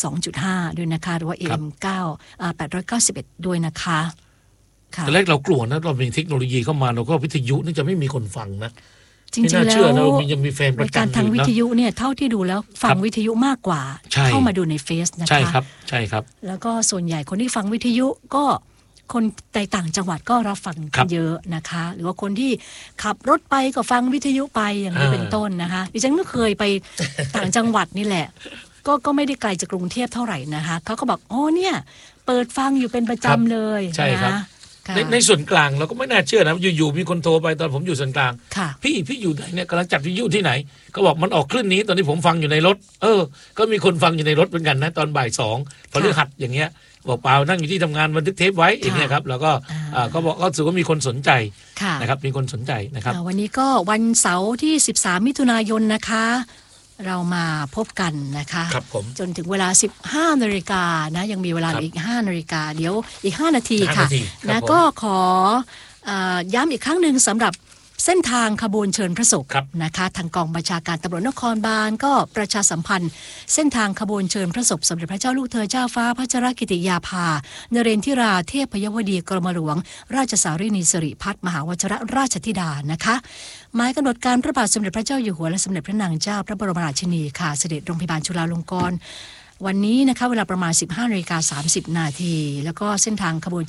92.5 ด้วยนะคะหรือว่า AM 891 ด้วยนะคะแต่แรกเรากลัวนะเรามีเทคโนโลยีเข้ามาเราก็วิทยุนี่จะไม่มีคนฟังนะจริงๆแล้วเรายังมีแฟนประจำการทางวิทยุเนี่ยเท่าที่ดูแล้วฟังวิทยุมากกว่าเข้ามาดูในเฟซนะคะใช่ครับใช่ครับแล้วก็ส่วนใหญ่คนที่ฟังวิทยุก็คนในต่างจังหวัดก็รับฟังเยอะนะคะหรือว่าคนที่ขับรถไปก็ฟังวิทยุไปอย่างนี้เป็นต้นนะคะดิฉันก็เคยไปต่างจังหวัดนี่แหละก็ไม่ได้ไกลจากกรุงเทพเท่าไหร่นะคะเขาก็บอกโอ้เนี่ยเปิดฟังอยู่เป็นประจำเลยใช่ครับในส่วนกลางเราก็ไม่น่าเชื่อนะอยู่ๆมีคนโทรไปตอนผมอยู่ส่วนกลางพี่อยู่ไหนเนี่ยกำลังจัดวิทยุที่ไหนก็บอกมันออกคลื่นนี้ตอนนี้ผมฟังอยู่ในรถก็มีคนฟังอยู่ในรถเหมือนกันนะตอนบ่าย2พฤหัสอย่างเงี้ยบอกเปล่านั่งอยู่ที่ทำงานบันทึกเทปไว้อย่างเงี้ยครับแล้วก็บอกก็รู้สึกว่ามีคนสนใจนะครับมีคนสนใจนะครับวันนี้ก็วันเสาร์ที่13 มิถุนายนนะคะเรามาพบกันนะคะจนถึงเวลา 15 นาฬิกานะยังมีเวลาอีก5 นาฬิกาเดี๋ยวอีก5 นาทีค่ะนะก็ขอย้ำอีกครั้งหนึ่งสำหรับเส้นทางขบวนเชิญพระศพนะคะทางกองบัญชาการตำรวจนครบาลก็ประชาสัมพันธ์เส้นทางขบวนเชิญพระศพสมเด็จพระเจ้าลูกเธอเจ้าฟ้าพัชรกิติยาภานเรนทิราเทพยวดีกรมหลวงราชสารินีสิริพัฒน์มหาวชิรราชธิดานะคะหมายกำหนดการพระบาทสมเด็จพระเจ้าอยู่หัวและสมเด็จพระนางเจ้าพระบรมราชินีค่ะเสด็จโรงพยาบาลจุฬาลงกรณ์วันนี้นะคะเวลาประมาณ 15:30 น.แล้วก็เส้นทางขบวน